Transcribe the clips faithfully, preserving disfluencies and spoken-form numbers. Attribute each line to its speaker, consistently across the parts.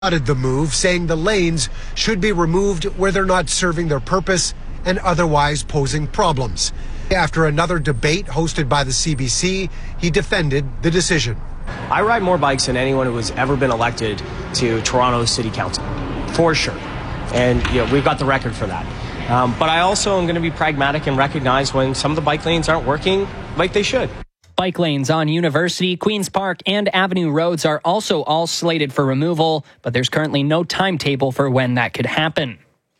Speaker 1: Lauded the move, saying the lanes should be removed where they're not serving their purpose and otherwise posing problems. After another debate hosted by the C B C, he defended the decision.
Speaker 2: I ride more bikes than anyone who has ever been elected to Toronto City Council, for sure. And you know, we've got the record for that. Um, but I also am going to be pragmatic and recognize when some of the bike lanes aren't working like they should.
Speaker 3: Bike lanes on University, Queen's Park, and Avenue roads are also all slated for removal, but there's currently no timetable for when that could happen.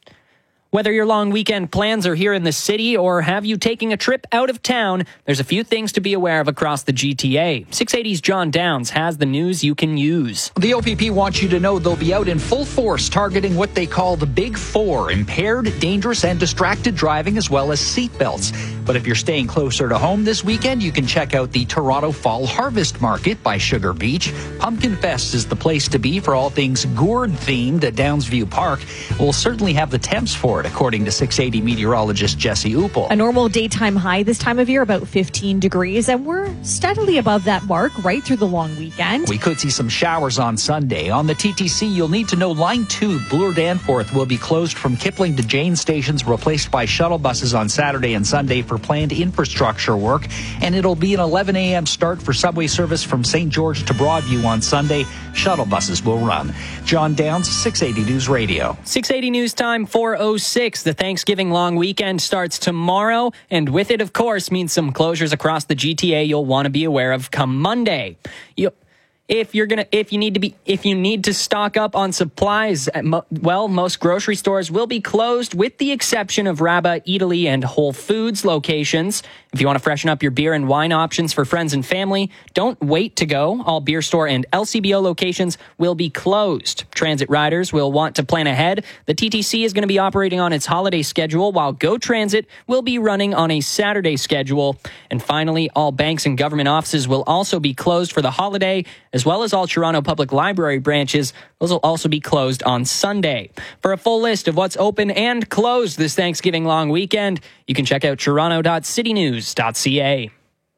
Speaker 3: Whether your long weekend plans are here in the city or have you taking a trip out of town, there's a few things to be aware of across the G T A. six eighty's John Downs has the news you can use.
Speaker 4: The O P P wants you to know they'll be out in full force targeting what they call the Big Four: impaired, dangerous, and distracted driving, as well as seatbelts. But if you're staying closer to home this weekend, you can check out the Toronto Fall Harvest Market by Sugar Beach. Pumpkin Fest is the place to be for all things gourd themed at Downsview Park. We'll certainly have the temps for it, according to six eighty meteorologist Jesse Upel.
Speaker 5: A normal daytime high this time of year, about fifteen degrees, and we're steadily above that mark right through the long weekend.
Speaker 4: We could see some showers on Sunday. On the T T C, you'll need to know Line two, Bloor Danforth, will be closed from Kipling to Jane stations, replaced by shuttle buses on Saturday and Sunday for planned infrastructure work. And it'll be an eleven a.m. start for subway service from Saint George to Broadview on Sunday. Shuttle buses will run. John Downs, six eighty News Radio.
Speaker 3: six eighty News Time, four oh six. The Thanksgiving long weekend starts tomorrow, and with it, of course, means some closures across the G T A you'll want to be aware of come Monday. You, if you're gonna, if you need to be, if you need to stock up on supplies, mo- well, most grocery stores will be closed, with the exception of Rabba, Italy, and Whole Foods locations. If you want to freshen up your beer and wine options for friends and family, don't wait to go. All beer store and L C B O locations will be closed. Transit riders will want to plan ahead. The T T C is going to be operating on its holiday schedule, while Go Transit will be running on a Saturday schedule. And finally, all banks and government offices will also be closed for the holiday, as well as all Toronto Public Library branches. Those will also be closed on Sunday. For a full list of what's open and closed this Thanksgiving long weekend, you can check out toronto dot city news dot c a.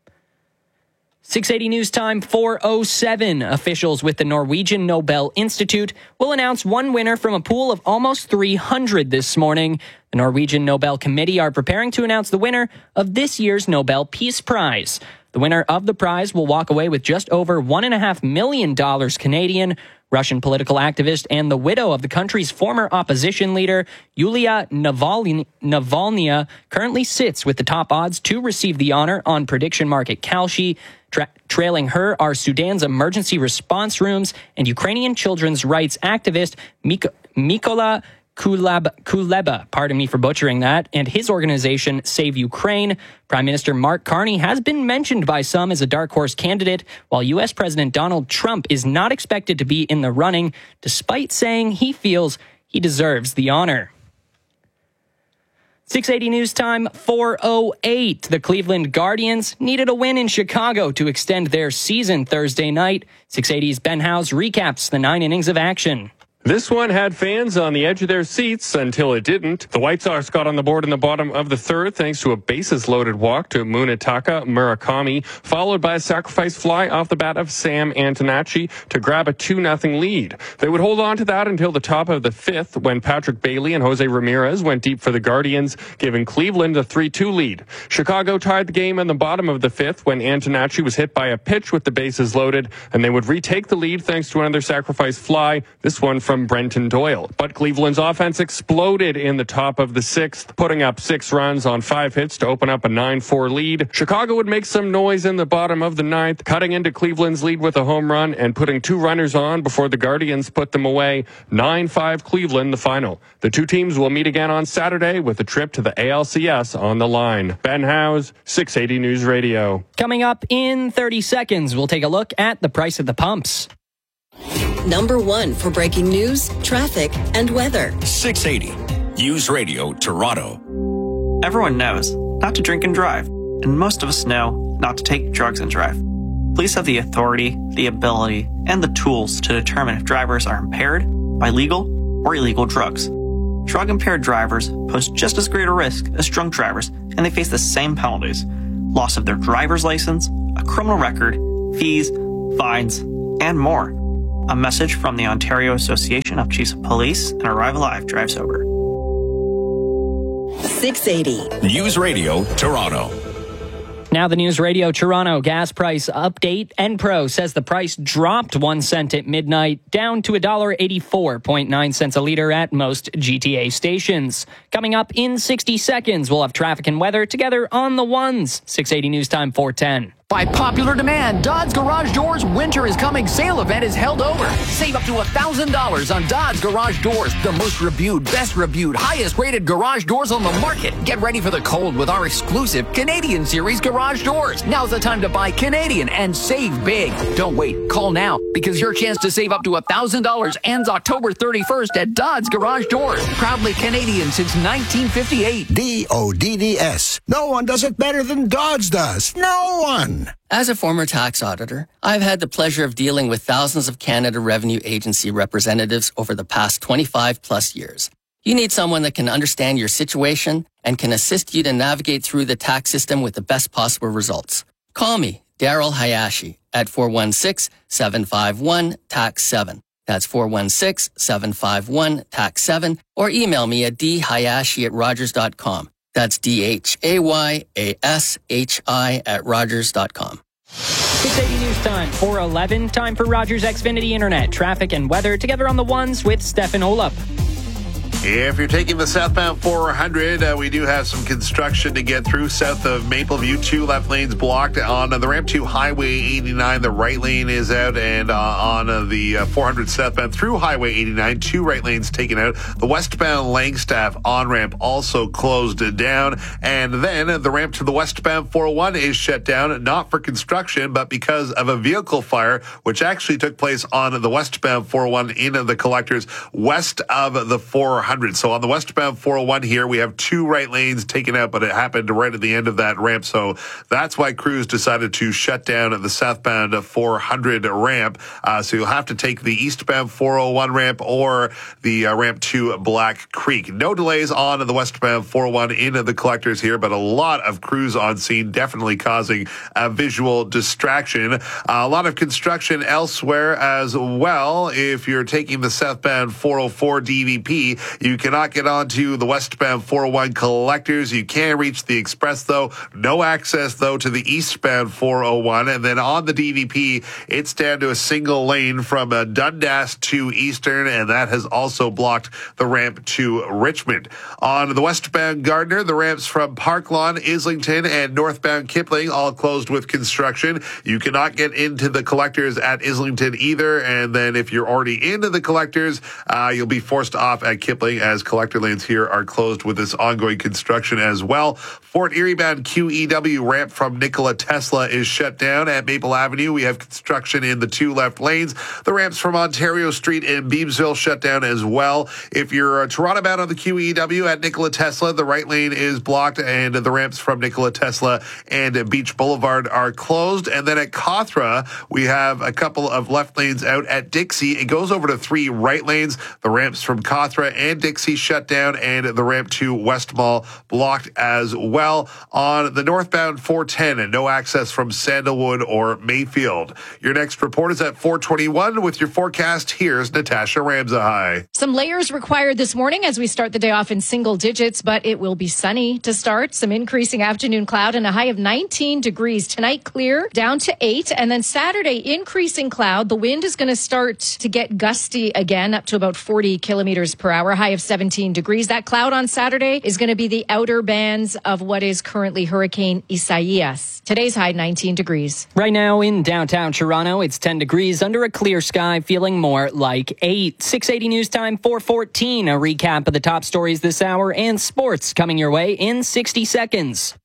Speaker 3: six eighty News Time, four oh seven. Officials with the Norwegian Nobel Institute will announce one winner from a pool of almost three hundred this morning. The Norwegian Nobel Committee are preparing to announce the winner of this year's Nobel Peace Prize. The winner of the prize will walk away with just over one and a half million dollars Canadian. Russian political activist and the widow of the country's former opposition leader, Yulia Navalny, Navalny, currently sits with the top odds to receive the honor on prediction market Kalshi. Tra- trailing her are Sudan's emergency response rooms and Ukrainian children's rights activist Mik- Mykola Kuleba, Kuleba, pardon me for butchering that, and his organization, Save Ukraine. Prime Minister Mark Carney has been mentioned by some as a dark horse candidate, while U S President Donald Trump is not expected to be in the running, despite saying he feels he deserves the honor. six eighty News Time, four oh eight. The Cleveland Guardians needed a win in Chicago to extend their season Thursday night. six eighty's Ben Howes recaps the nine innings of action.
Speaker 6: This one had fans on the edge of their seats until it didn't. The White Sox got on the board in the bottom of the third thanks to a bases-loaded walk to Munetaka Murakami, followed by a sacrifice fly off the bat of Sam Antonacci to grab a two nothing lead. They would hold on to that until the top of the fifth when Patrick Bailey and Jose Ramirez went deep for the Guardians, giving Cleveland a three two lead. Chicago tied the game in the bottom of the fifth when Antonacci was hit by a pitch with the bases loaded, and they would retake the lead thanks to another sacrifice fly, this one from From Brenton Doyle. But Cleveland's offense exploded in the top of the sixth, putting up six runs on five hits to open up a nine four lead. Chicago would make some noise in the bottom of the ninth, cutting into Cleveland's lead with a home run and putting two runners on before the Guardians put them away. nine five Cleveland, the final. The two teams will meet again on Saturday with a trip to the A L C S on the line. Ben Howes, six eighty News Radio.
Speaker 3: Coming up in thirty seconds, we'll take a look at the price of the pumps.
Speaker 7: Number one for breaking news, traffic, and weather.
Speaker 8: six eighty News Radio, Toronto.
Speaker 9: Everyone knows not to drink and drive, and most of us know not to take drugs and drive. Police have the authority, the ability, and the tools to determine if drivers are impaired by legal or illegal drugs. Drug-impaired drivers pose just as great a risk as drunk drivers, and they face the same penalties: loss of their driver's license, a criminal record, fees, fines, and more. A message from the Ontario Association of Chiefs of Police and Arrive Alive Drive Sober.
Speaker 7: six eighty.
Speaker 8: News Radio Toronto.
Speaker 3: Now the News Radio Toronto gas price update. Enpro says the price dropped one cent at midnight, down to one dollar eighty-four point nine cents a litre at most G T A stations. Coming up in sixty seconds, we'll have traffic and weather together on the ones. six eighty News Time four ten.
Speaker 10: By popular demand, Dodds Garage Doors Winter is Coming sale event is held over. Save up to one thousand dollars on Dodds Garage Doors, the most reviewed, best reviewed, highest rated garage doors on the market. Get ready for the cold with our exclusive Canadian Series garage doors. Now's the time to buy Canadian and save big. Don't wait. Call now because your chance to save up to one thousand dollars ends October thirty-first at Dodds Garage Doors. Proudly Canadian since nineteen fifty-eight.
Speaker 11: D O D D S. No one does it better than Dodds does. No one.
Speaker 12: As a former tax auditor, I've had the pleasure of dealing with thousands of Canada Revenue Agency representatives over the past twenty-five plus years. You need someone that can understand your situation and can assist you to navigate through the tax system with the best possible results. Call me, Daryl Hayashi, at four one six, seven five one, T A X seven. That's four one six, seven five one, T A X seven, or email me at d hayashi at rogers dot com. That's D H A Y A S H I at rogers dot com.
Speaker 3: six eighty News Time, four eleven. Time for Rogers Xfinity Internet, traffic and weather together on the ones with Stefan Olap.
Speaker 13: If you're taking the southbound four hundred, uh, we do have some construction to get through south of Mapleview. Two left lanes blocked on uh, the ramp to Highway eighty-nine. The right lane is out, and uh, on uh, the uh, four hundred southbound through Highway eighty-nine, two right lanes taken out. The westbound Langstaff on-ramp also closed down. And then uh, the ramp to the westbound four oh one is shut down, not for construction, but because of a vehicle fire, which actually took place on the westbound four oh one in the collectors west of the four hundred. So on the westbound four oh one here, we have two right lanes taken out, but it happened right at the end of that ramp. So that's why crews decided to shut down the southbound four hundred ramp. Uh, so you'll have to take the eastbound four oh one ramp or the uh, ramp to Black Creek. No delays on the westbound four oh one in the collectors here, but a lot of crews on scene, definitely causing a visual distraction. Uh, a lot of construction elsewhere as well. If you're taking the southbound four oh four D V P, you cannot get onto the westbound four oh one collectors. You can reach the express, though. No access, though, to the eastbound four oh one. And then on the D V P, it's down to a single lane from uh, Dundas to Eastern, and that has also blocked the ramp to Richmond. On the westbound Gardner, the ramps from Park Lawn, Islington, and northbound Kipling all closed with construction. You cannot get into the collectors at Islington either. And then if you're already into the collectors, uh, you'll be forced off at Kipling, as collector lanes here are closed with this ongoing construction as well. Fort Erie bound Q E W ramp from Nikola Tesla is shut down. At Maple Avenue, we have construction in the two left lanes. The ramps from Ontario Street and Beamsville shut down as well. If you're uh, Toronto bound on the Q E W at Nikola Tesla, the right lane is blocked, and the ramps from Nikola Tesla and Beach Boulevard are closed. And then at Cawthra, we have a couple of left lanes out. At Dixie, it goes over to three right lanes. The ramps from Cawthra and Dixie shut down, and the ramp to West Mall blocked as well. On the northbound four ten, and no access from Sandalwood or Mayfield. Your next report is at four twenty-one with your forecast. Here's Natasha Ramzahai.
Speaker 5: Some layers required this morning as we start the day off in single digits, but it will be sunny to start. Some increasing afternoon cloud and a high of nineteen degrees. Tonight, clear down to eight, and then Saturday, increasing cloud. The wind is going to start to get gusty again, up to about forty kilometers per hour. High of seventeen degrees. That cloud on Saturday is going to be the outer bands of what is currently Hurricane Isaias. Today's high nineteen degrees.
Speaker 3: Right now in downtown Toronto, it's ten degrees under a clear sky, feeling more like eight. six eighty News Time, four fourteen. A recap of the top stories this hour and sports coming your way in sixty seconds.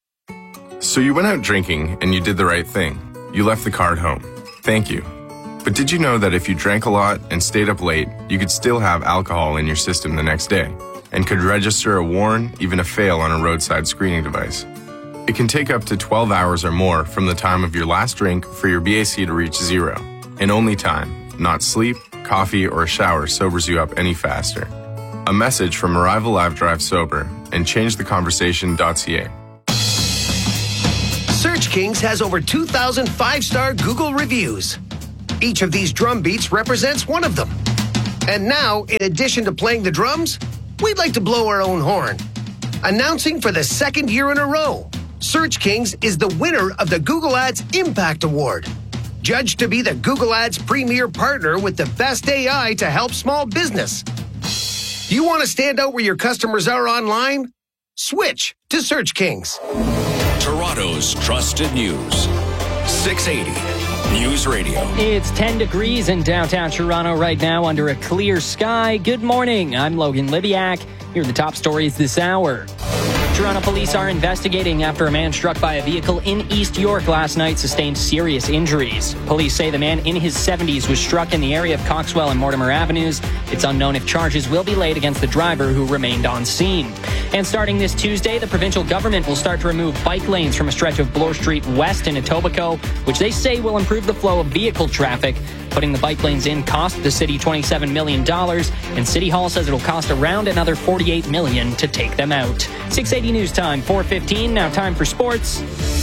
Speaker 14: So you went out drinking and you did the right thing. You left the car at home. Thank you. But did you know that if you drank a lot and stayed up late, you could still have alcohol in your system the next day and could register a warn, even a fail on a roadside screening device? It can take up to twelve hours or more from the time of your last drink for your B A C to reach zero. And only time, not sleep, coffee, or a shower sobers you up any faster. A message from Arrive Alive Drive Sober and change the conversation dot c a.
Speaker 15: Search Kings has over two thousand five-star Google reviews. Each of these drum beats represents one of them. And now, in addition to playing the drums, we'd like to blow our own horn. Announcing for the second year in a row, Search Kings is the winner of the Google Ads Impact Award. Judged to be the Google Ads premier partner with the best A I to help small business. Do you want to stand out where your customers are online? Switch to Search Kings.
Speaker 8: Toronto's trusted news. six eighty News Radio.
Speaker 3: It's ten degrees in downtown Toronto right now under a clear sky. Good morning. I'm Logan Libiak. Here are the top stories this hour. Toronto police are investigating after a man struck by a vehicle in East York last night sustained serious injuries. Police say the man in his seventies was struck in the area of Coxwell and Mortimer Avenues. It's unknown if charges will be laid against the driver who remained on scene. And starting this Tuesday, the provincial government will start to remove bike lanes from a stretch of Bloor Street West in Etobicoke, which they say will improve the flow of vehicle traffic. Putting the bike lanes in cost the city twenty-seven million dollars, and City Hall says it'll cost around another forty-eight million dollars to take them out. six eighty News Time, four fifteen. Now time for sports.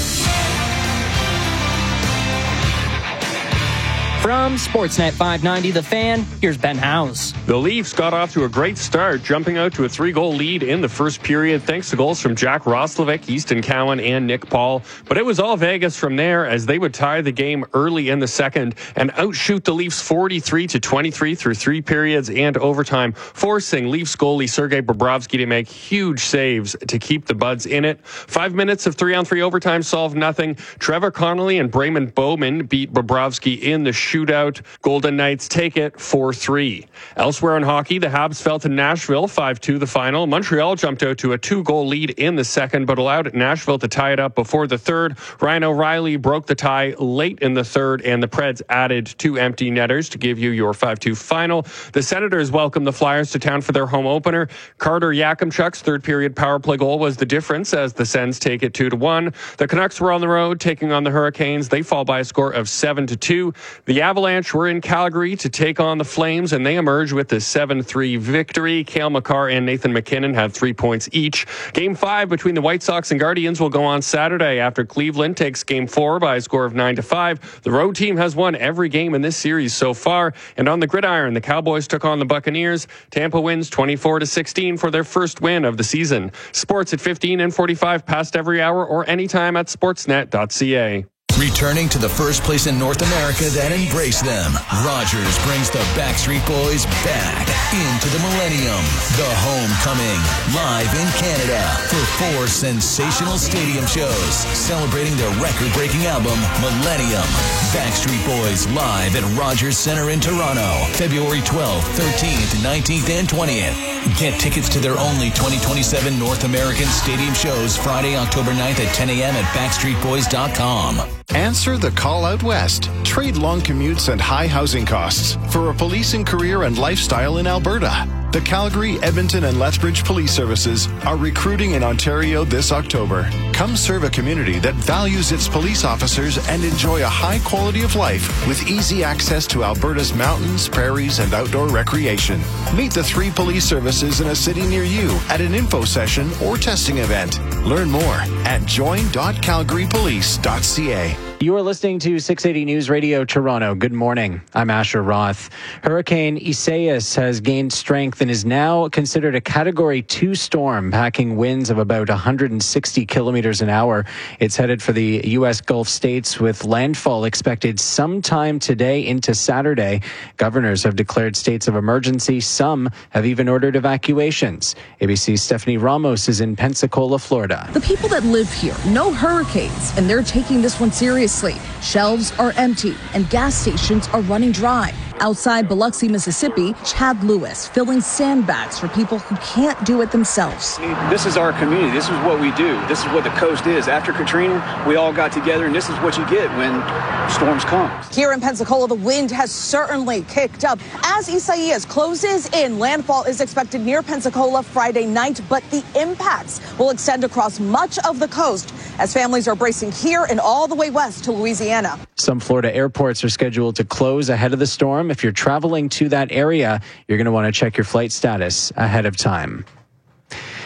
Speaker 3: From Sportsnet five ninety, The Fan, here's Ben Howes.
Speaker 6: The Leafs got off to a great start, jumping out to a three-goal lead in the first period, thanks to goals from Jack Roslovic, Easton Cowan, and Nick Paul. But it was all Vegas from there, as they would tie the game early in the second and outshoot the Leafs forty-three to twenty-three through three periods and overtime, forcing Leafs goalie Sergei Bobrovsky to make huge saves to keep the Buds in it. Five minutes of three-on-three overtime solved nothing. Trevor Connolly and Brayman Bowman beat Bobrovsky in the shootout. Golden Knights take it four three. Elsewhere in hockey, the Habs fell to Nashville five two the final. Montreal jumped out to a two-goal lead in the second, but allowed Nashville to tie it up before the third. Ryan O'Reilly broke the tie late in the third, and the Preds added two empty netters to give you your five two final. The Senators welcomed the Flyers to town for their home opener. Carter Yakimchuk's third-period power play goal was the difference as the Sens take it two to one. The Canucks were on the road taking on the Hurricanes. They fall by a score of seven to two. The Avalanche were in Calgary to take on the Flames, and they emerged with a seven three victory. Cale Makar and Nathan McKinnon had three points each. Game five between the White Sox and Guardians will go on Saturday after Cleveland takes game four by a score of nine to five. The road team has won every game in this series so far, and on the gridiron, the Cowboys took on the Buccaneers. Tampa wins twenty-four to sixteen for their first win of the season. Sports at fifteen and forty-five past every hour or anytime at sportsnet dot c a.
Speaker 8: Returning to the first place in North America that embraced them, Rogers brings the Backstreet Boys back into the Millennium. The Homecoming, live in Canada for four sensational stadium shows celebrating their record-breaking album, Millennium. Backstreet Boys live at Rogers Centre in Toronto, February twelfth, thirteenth, nineteenth, and twentieth. Get tickets to their only twenty twenty-seven North American stadium shows Friday, October ninth at ten a.m. at backstreet boys dot com.
Speaker 16: Answer the call out west. Trade long commutes and high housing costs for a policing career and lifestyle in Alberta. The Calgary, Edmonton, and Lethbridge Police Services are recruiting in Ontario this October. Come serve a community that values its police officers and enjoy a high quality of life with easy access to Alberta's mountains, prairies, and outdoor recreation. Meet the three police services in a city near you at an info session or testing event. Learn more at join dot calgary police dot c a.
Speaker 17: You are listening to six eighty News Radio Toronto. Good morning. I'm Asher Roth. Hurricane Isaias has gained strength and is now considered a Category two storm, packing winds of about one hundred sixty kilometers an hour. It's headed for the U S Gulf states with landfall expected sometime today into Saturday. Governors have declared states of emergency. Some have even ordered evacuations. A B C's Stephanie Ramos is in Pensacola, Florida.
Speaker 18: The people that live here know hurricanes, and they're taking this one seriously. Shelves are empty and gas stations are running dry. Outside Biloxi, Mississippi, Chad Lewis filling sandbags for people who can't do it themselves.
Speaker 19: This is our community. This is what we do. This is what the coast is. After Katrina, we all got together, and this is what you get when storms come.
Speaker 18: Here in Pensacola, the wind has certainly kicked up. As Isaias closes in, landfall is expected near Pensacola Friday night, but the impacts will extend across much of the coast as families are bracing here and all the way west to Louisiana.
Speaker 17: Some Florida airports are scheduled to close ahead of the storm. If you're traveling to that area, you're going to want to check your flight status ahead of time.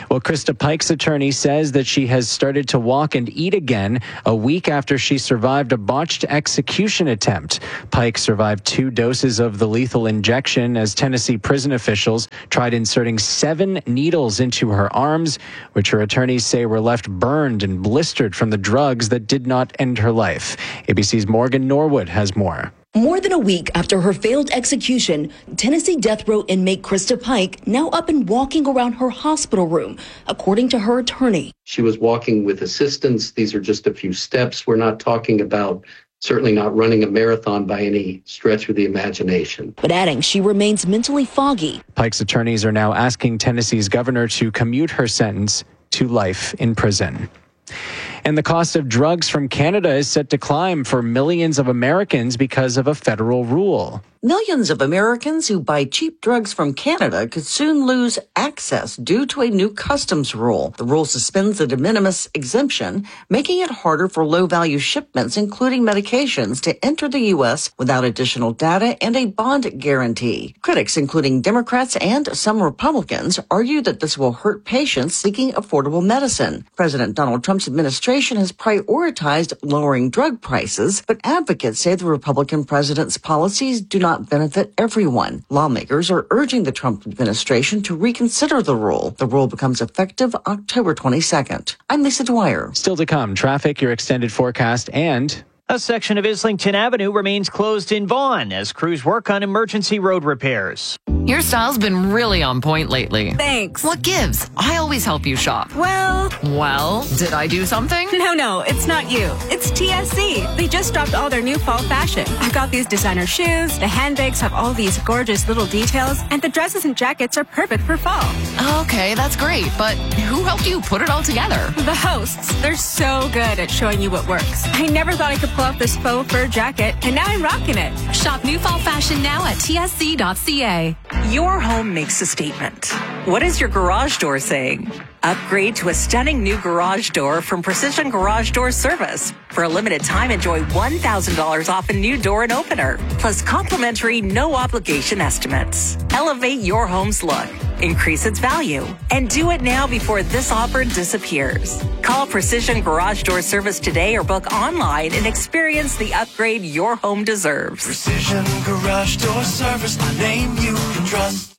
Speaker 17: Well, Krista Pike's attorney says that she has started to walk and eat again a week after she survived a botched execution attempt. Pike survived two doses of the lethal injection as Tennessee prison officials tried inserting seven needles into her arms, which her attorneys say were left burned and blistered from the drugs that did not end her life. A B C's Morgan Norwood has more.
Speaker 20: More than a week after her failed execution, Tennessee death row inmate Krista Pike now up and walking around her hospital room, according to her attorney.
Speaker 21: She was walking with assistance. These are just a few steps. We're not talking about, certainly not running a marathon by any stretch of the imagination.
Speaker 20: But adding she remains mentally foggy.
Speaker 17: Pike's attorneys are now asking Tennessee's governor to commute her sentence to life in prison. And the cost of drugs from Canada is set to climb for millions of Americans because of a federal rule.
Speaker 22: Millions of Americans who buy cheap drugs from Canada could soon lose access due to a new customs rule. The rule suspends the de minimis exemption, making it harder for low-value shipments, including medications, to enter the U S without additional data and a bond guarantee. Critics, including Democrats and some Republicans, argue that this will hurt patients seeking affordable medicine. President Donald Trump's administration has prioritized lowering drug prices, but advocates say the Republican president's policies do not benefit everyone. Lawmakers are urging the Trump administration to reconsider the rule. The rule becomes effective October twenty-second. I'm Lisa Dwyer.
Speaker 17: Still to come, traffic, your extended forecast, and
Speaker 23: a section of Islington Avenue remains closed in Vaughan as crews work on emergency road repairs.
Speaker 24: Your style's been really on point lately.
Speaker 25: Thanks.
Speaker 24: What gives? I always help you shop.
Speaker 25: Well...
Speaker 24: Well, did I do something?
Speaker 25: No, no, it's not you. It's T S C. They just dropped all their new fall fashion. I got these designer shoes, the handbags have all these gorgeous little details, and the dresses and jackets are perfect for fall.
Speaker 24: Okay, that's great, but who helped you put it all together?
Speaker 25: The hosts. They're so good at showing you what works. I never thought I could pull off this faux fur jacket, and now I'm rocking it.
Speaker 24: Shop new fall fashion now at T S C dot C A.
Speaker 26: Your home makes a statement. What is your garage door saying? Upgrade to a stunning new garage door from Precision Garage Door Service. For a limited time, enjoy one thousand dollars off a new door and opener, plus complimentary no-obligation estimates. Elevate your home's look, increase its value, and do it now before this offer disappears. Call Precision Garage Door Service today or book online and experience the upgrade your home deserves.
Speaker 27: Precision Garage Door Service, the name you can trust.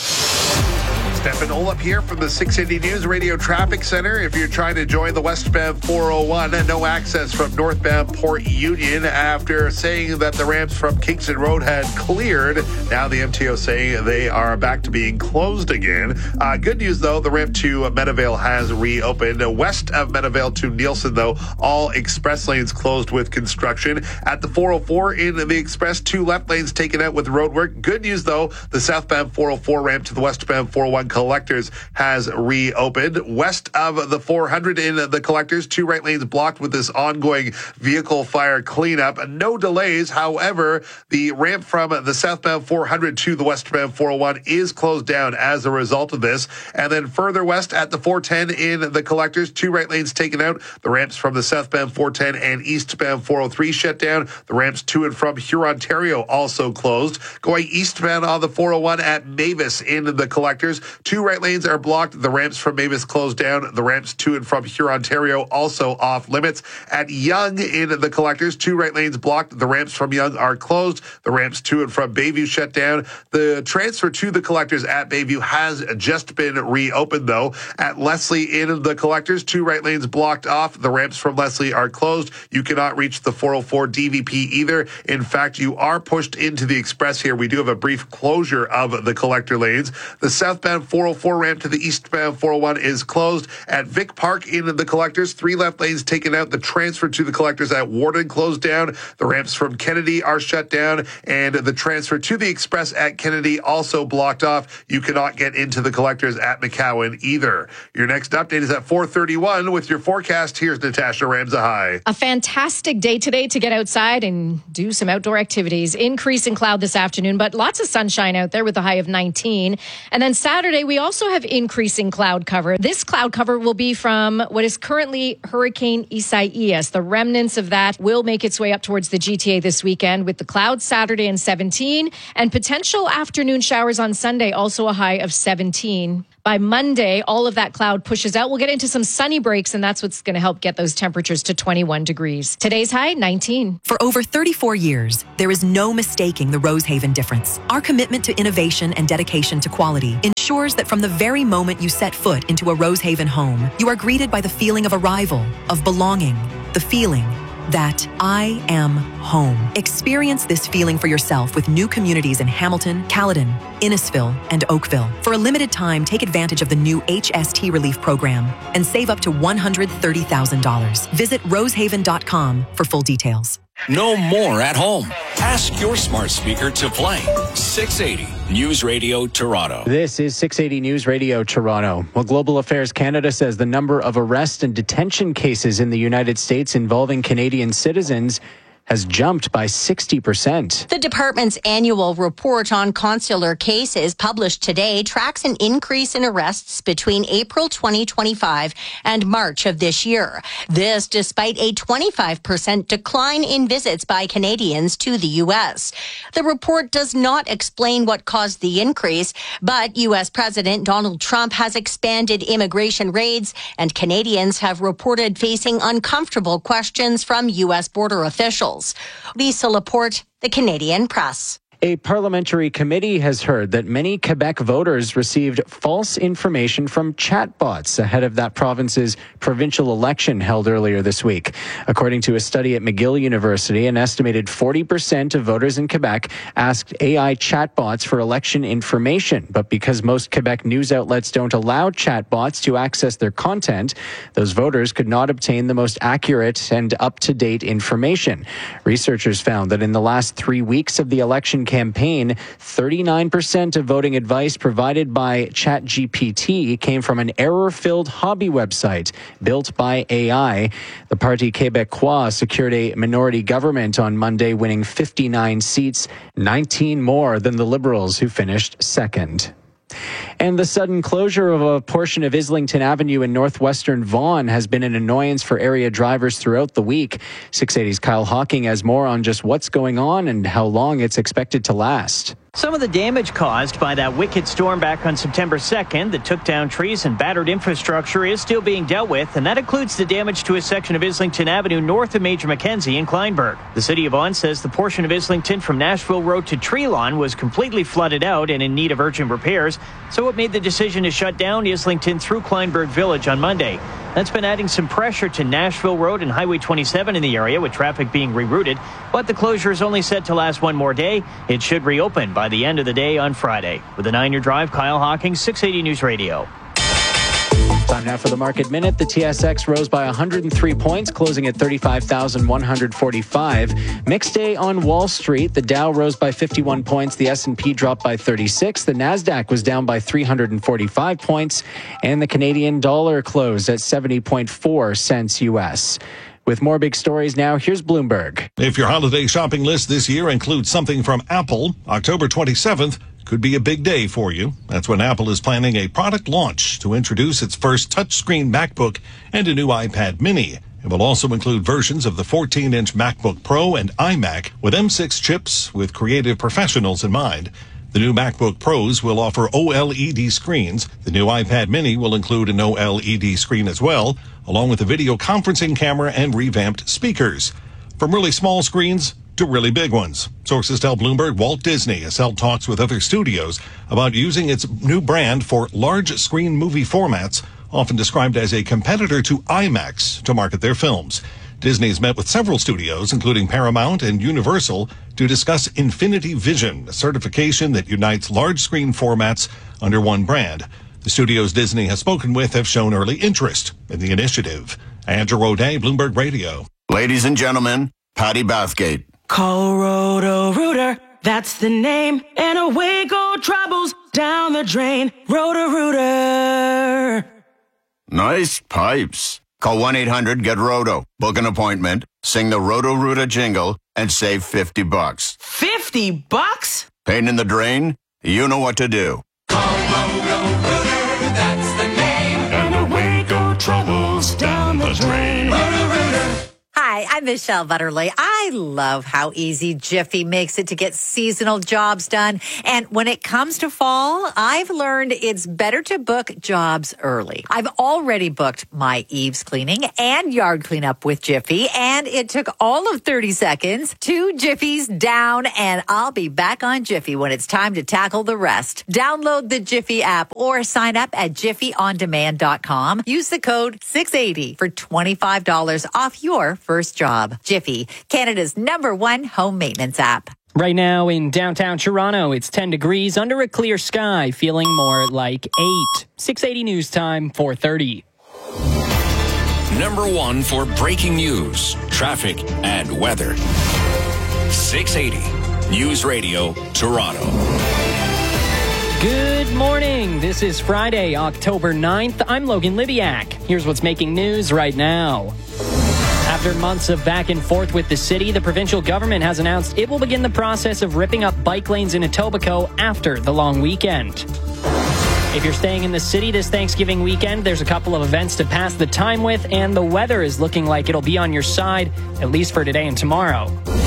Speaker 13: Stefan Olaf here from the six eighty News Radio Traffic Center. If you're trying to join the westbound four oh one, no access from northbound Port Union after saying that the ramps from Kingston Road had cleared. Now the M T O saying they are back to being closed again. Uh, good news, though, the ramp to Meadowvale has reopened. West of Meadowvale to Nielsen, though, all express lanes closed with construction. At the four oh four in the express, two left lanes taken out with roadwork. Good news, though, the southbound four oh four ramp to the westbound four oh one Collectors has reopened. West of the four hundred in the Collectors, two right lanes blocked with this ongoing vehicle fire cleanup. No delays. However, the ramp from the southbound four hundred to the westbound four oh one is closed down as a result of this. And then further west at the four ten in the Collectors, two right lanes taken out. The ramps from the southbound four ten and eastbound four oh three shut down. The ramps to and from Hurontario also closed. Going eastbound on the four oh one at Mavis in the Collectors, two right lanes are blocked. The ramps from Mavis closed down. The ramps to and from Hurontario also off limits. At Yonge in the Collectors, two right lanes blocked. The ramps from Yonge are closed. The ramps to and from Bayview shut down. The transfer to the Collectors at Bayview has just been reopened, though. At Leslie in the Collectors, two right lanes blocked off. The ramps from Leslie are closed. You cannot reach the four oh four D V P either. In fact, you are pushed into the express here. We do have a brief closure of the collector lanes. The southbound four oh four ramp to the eastbound four oh one is closed. At Vic Park in the Collectors, three left lanes taken out. The transfer to the Collectors at Warden closed down. The ramps from Kennedy are shut down, and the transfer to the Express at Kennedy also blocked off. You cannot get into the Collectors at McCowan either. Your next update is at four thirty-one with your forecast. Here's Natasha Ramzahai.
Speaker 5: A fantastic day today to get outside and do some outdoor activities. Increasing cloud this afternoon, but lots of sunshine out there with a high of nineteen. And then Saturday, we also have increasing cloud cover. This cloud cover will be from what is currently Hurricane Isaias. The remnants of that will make its way up towards the G T A this weekend with the clouds Saturday and seventeen and potential afternoon showers on Sunday, also a high of seventeen. By Monday, all of that cloud pushes out. We'll get into some sunny breaks, and that's what's going to help get those temperatures to twenty-one degrees. Today's high, nineteen.
Speaker 1: For over thirty-four years, there is no mistaking the Rosehaven difference. Our commitment to innovation and dedication to quality ensures that from the very moment you set foot into a Rosehaven home, you are greeted by the feeling of arrival, of belonging, the feeling that I am home. Experience this feeling for yourself with new communities in Hamilton, Caledon, Innisfil, and Oakville. For a limited time, take advantage of the new H S T Relief Program and save up to one hundred thirty thousand dollars. Visit rosehaven dot com for full details.
Speaker 2: No more at home. Ask your smart speaker to play six eighty News Radio Toronto.
Speaker 17: This is six eighty News Radio Toronto. Well, Global Affairs Canada says the number of arrest and detention cases in the United States involving Canadian citizens has jumped by sixty percent.
Speaker 4: The department's annual report on consular cases published today tracks an increase in arrests between April twenty twenty-five and March of this year. This despite a twenty-five percent decline in visits by Canadians to the U S. The report does not explain what caused the increase, but U S President Donald Trump has expanded immigration raids, and Canadians have reported facing uncomfortable questions from U S border officials. Lisa Laporte, The Canadian Press.
Speaker 17: A parliamentary committee has heard that many Quebec voters received false information from chatbots ahead of that province's provincial election held earlier this week. According to a study at McGill University, an estimated forty percent of voters in Quebec asked A I chatbots for election information. But because most Quebec news outlets don't allow chatbots to access their content, those voters could not obtain the most accurate and up-to-date information. Researchers found that in the last three weeks of the election campaign, thirty-nine percent of voting advice provided by ChatGPT came from an error-filled hobby website built by A I. The Parti Québécois secured a minority government on Monday, winning fifty-nine seats, nineteen more than the Liberals, who finished second. And the sudden closure of a portion of Islington Avenue in northwestern Vaughan has been an annoyance for area drivers throughout the week. six eighty's Kyle Hawking has more on just what's going on and how long it's expected to last.
Speaker 23: Some of the damage caused by that wicked storm back on September second that took down trees and battered infrastructure is still being dealt with, and that includes the damage to a section of Islington Avenue north of Major Mackenzie in Kleinburg. The City of Vaughan says the portion of Islington from Nashville Road to Treelawn was completely flooded out and in need of urgent repairs, so it made the decision to shut down Islington through Kleinburg Village on Monday. That's been adding some pressure to Nashville Road and Highway twenty-seven in the area, with traffic being rerouted. But the closure is only set to last one more day. It should reopen by the end of the day on Friday. With a nine-year drive, Kyle Hawking, six eighty News Radio.
Speaker 17: Time now for the Market Minute. The T S X rose by one hundred three points, closing at thirty-five thousand one hundred forty-five. Mixed day on Wall Street. The Dow rose by fifty-one points. The S and P dropped by thirty-six. The Nasdaq was down by three hundred forty-five points. And the Canadian dollar closed at seventy point four cents U S. With more big stories now, here's Bloomberg.
Speaker 7: If your holiday shopping list this year includes something from Apple, October twenty-seventh could be a big day for you. That's when Apple is planning a product launch to introduce its first touchscreen MacBook and a new iPad mini. It will also include versions of the fourteen-inch MacBook Pro and iMac with M six chips with creative professionals in mind. The new MacBook Pros will offer O L E D screens. The new iPad mini will include an O L E D screen as well, along with a video conferencing camera and revamped speakers. From really small screens to really big ones. Sources tell Bloomberg Walt Disney has held talks with other studios about using its new brand for large screen movie formats, often described as a competitor to IMAX, to market their films. Disney has met with several studios, including Paramount and Universal, to discuss Infinity Vision, a certification that unites large screen formats under one brand. The studios Disney has spoken with have shown early interest in the initiative. Andrew O'Day, Bloomberg Radio.
Speaker 9: Ladies and gentlemen, Patty Bathgate.
Speaker 10: Call Roto-Rooter, that's the name, and away go troubles down the drain. Roto-Rooter.
Speaker 9: Nice pipes. Call one eight hundred get roto. Book an appointment, sing the Roto-Rooter jingle, and save fifty bucks.
Speaker 10: fifty bucks?
Speaker 9: Pain in the drain? You know what to do.
Speaker 27: Call Roto-Rooter, that's the name, and away go troubles down the drain. Roto-Rooter.
Speaker 11: Hi.
Speaker 3: Hi, I'm Michelle Butterly. I love how easy Jiffy makes it to get seasonal jobs done. And when it comes to fall, I've learned it's better to book jobs early. I've already booked my eaves cleaning and yard cleanup with Jiffy, and it took all of thirty seconds. Two Jiffies down, and I'll be back on Jiffy when it's time to tackle the rest. Download the Jiffy app or sign up at jiffy on demand dot com. Use the code six eighty for twenty-five dollars off your first job. Jiffy, Canada's number one home maintenance app.
Speaker 6: Right now in downtown Toronto, it's ten degrees under a clear sky, feeling more like eight. six eighty News Time, four thirty.
Speaker 2: Number one for breaking news, traffic, and weather. six eighty News Radio, Toronto.
Speaker 6: Good morning. This is Friday, October ninth. I'm Logan Libiak. Here's what's making news right now. After months of back and forth with the city, the provincial government has announced it will begin the process of ripping up bike lanes in Etobicoke after the long weekend. If you're staying in the city this Thanksgiving weekend, there's a couple of events to pass the time with, and the weather is looking like it'll be on your side, at least for today and tomorrow.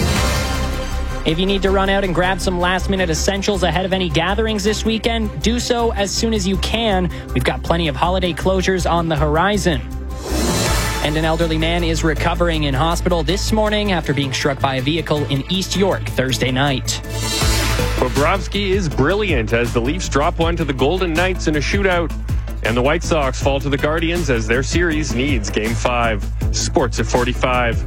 Speaker 6: If you need to run out and grab some last-minute essentials ahead of any gatherings this weekend, do so as soon as you can. We've got plenty of holiday closures on the horizon. And an elderly man is recovering in hospital this morning after being struck by a vehicle in East York Thursday night.
Speaker 8: Bobrovsky is brilliant as the Leafs drop one to the Golden Knights in a shootout. And the White Sox fall to the Guardians as their series needs Game five. Sports at forty-five.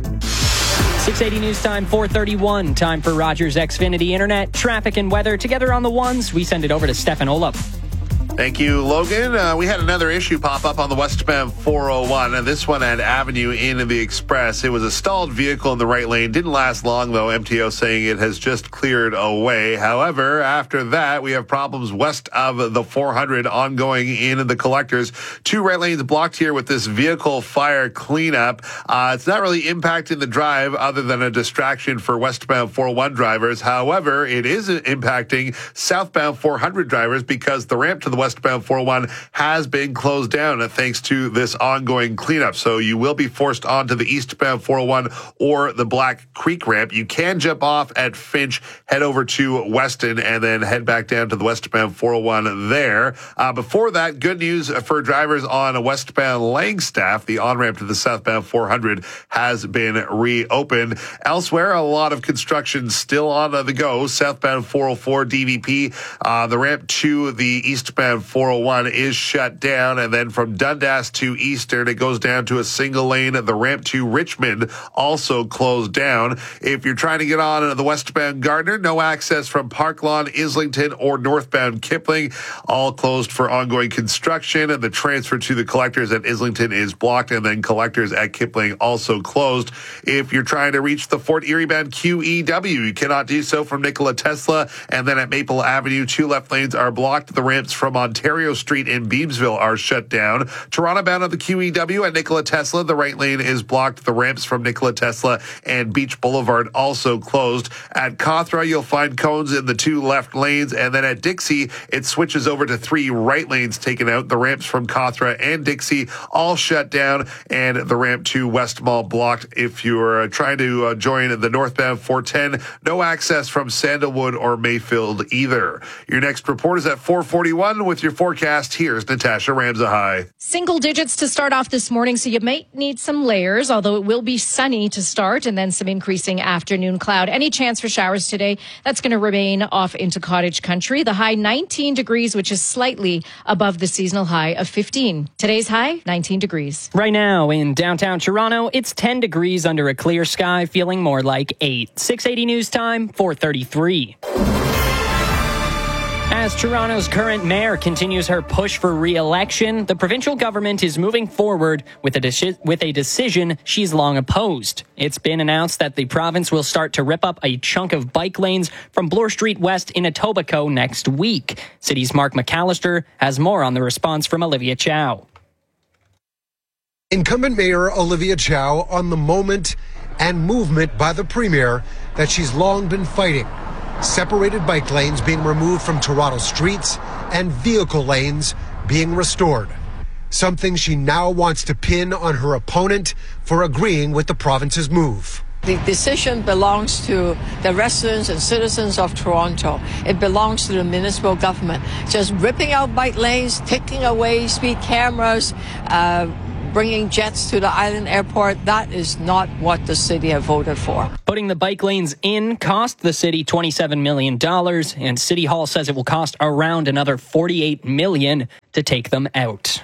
Speaker 6: six eighty News Time, four thirty-one. Time for Rogers Xfinity Internet, traffic and weather. Together on the ones, we send it over to Stefan Olaf.
Speaker 13: Thank you, Logan. Uh, we had another issue pop up on the westbound four oh one, and this one at Avenue in the Express. It was a stalled vehicle in the right lane. Didn't last long, though. M T O saying it has just cleared away. However, after that, we have problems west of the four hundred ongoing in the collectors. Two right lanes blocked here with this vehicle fire cleanup. Uh, it's not really impacting the drive other than a distraction for westbound four oh one drivers. However, it is impacting southbound four hundred drivers because the ramp to the west westbound four oh one has been closed down thanks to this ongoing cleanup. So you will be forced onto the eastbound four oh one or the Black Creek ramp. You can jump off at Finch, head over to Weston, and then head back down to the westbound four oh one there. Uh, before that, good news for drivers on westbound Langstaff. The on-ramp to the southbound four hundred has been reopened. Elsewhere, a lot of construction still on the go. Southbound four oh four D V P, uh, the ramp to the eastbound four oh one is shut down, and then from Dundas to Eastern, it goes down to a single lane. The ramp to Richmond also closed down. If you're trying to get on the westbound Gardner, no access from Park Lawn, Islington, or northbound Kipling, all closed for ongoing construction, and the transfer to the collectors at Islington is blocked, and then collectors at Kipling also closed. If you're trying to reach the Fort Erie bound Q E W, you cannot do so from Nikola Tesla, and then at Maple Avenue, two left lanes are blocked. The ramps from Ontario Street in Beamsville are shut down. Toronto bound on the Q E W at Nikola Tesla, the right lane is blocked. The ramps from Nikola Tesla and Beach Boulevard also closed. At Cawthra, you'll find cones in the two left lanes, and then at Dixie, it switches over to three right lanes taken out. The ramps from Cawthra and Dixie all shut down, and the ramp to West Mall blocked. If you're trying to uh, join the northbound four ten, no access from Sandalwood or Mayfield either. Your next report is at four forty-one with your forecast. Here's Natasha Ramzahai.
Speaker 5: Single digits to start off this morning, so you might need some layers, although it will be sunny to start and then some increasing afternoon cloud. Any chance for showers today? That's going to remain off into cottage country. The high nineteen degrees, which is slightly above the seasonal high of fifteen. Today's high, nineteen degrees.
Speaker 6: Right now in downtown Toronto, it's ten degrees under a clear sky, feeling more like eight. six eighty News Time, four thirty-three. As Toronto's current mayor continues her push for re-election, the provincial government is moving forward with a, deci- with a decision she's long opposed. It's been announced that the province will start to rip up a chunk of bike lanes from Bloor Street West in Etobicoke next week. City's Mark McAllister has more on the response from Olivia Chow.
Speaker 11: Incumbent Mayor Olivia Chow on the moment and movement by the Premier that she's long been fighting. Separated bike lanes being removed from Toronto streets and vehicle lanes being restored. something she now wants to pin on her opponent for agreeing with the province's move.
Speaker 12: The decision belongs to the residents and citizens of Toronto. It belongs to the municipal government. Just ripping out bike lanes, taking away speed cameras, uh, bringing jets to the island airport, that is not what the city have voted for.
Speaker 6: Putting the bike lanes in cost the city twenty-seven million dollars, and City Hall says it will cost around another forty-eight million dollars to take them out.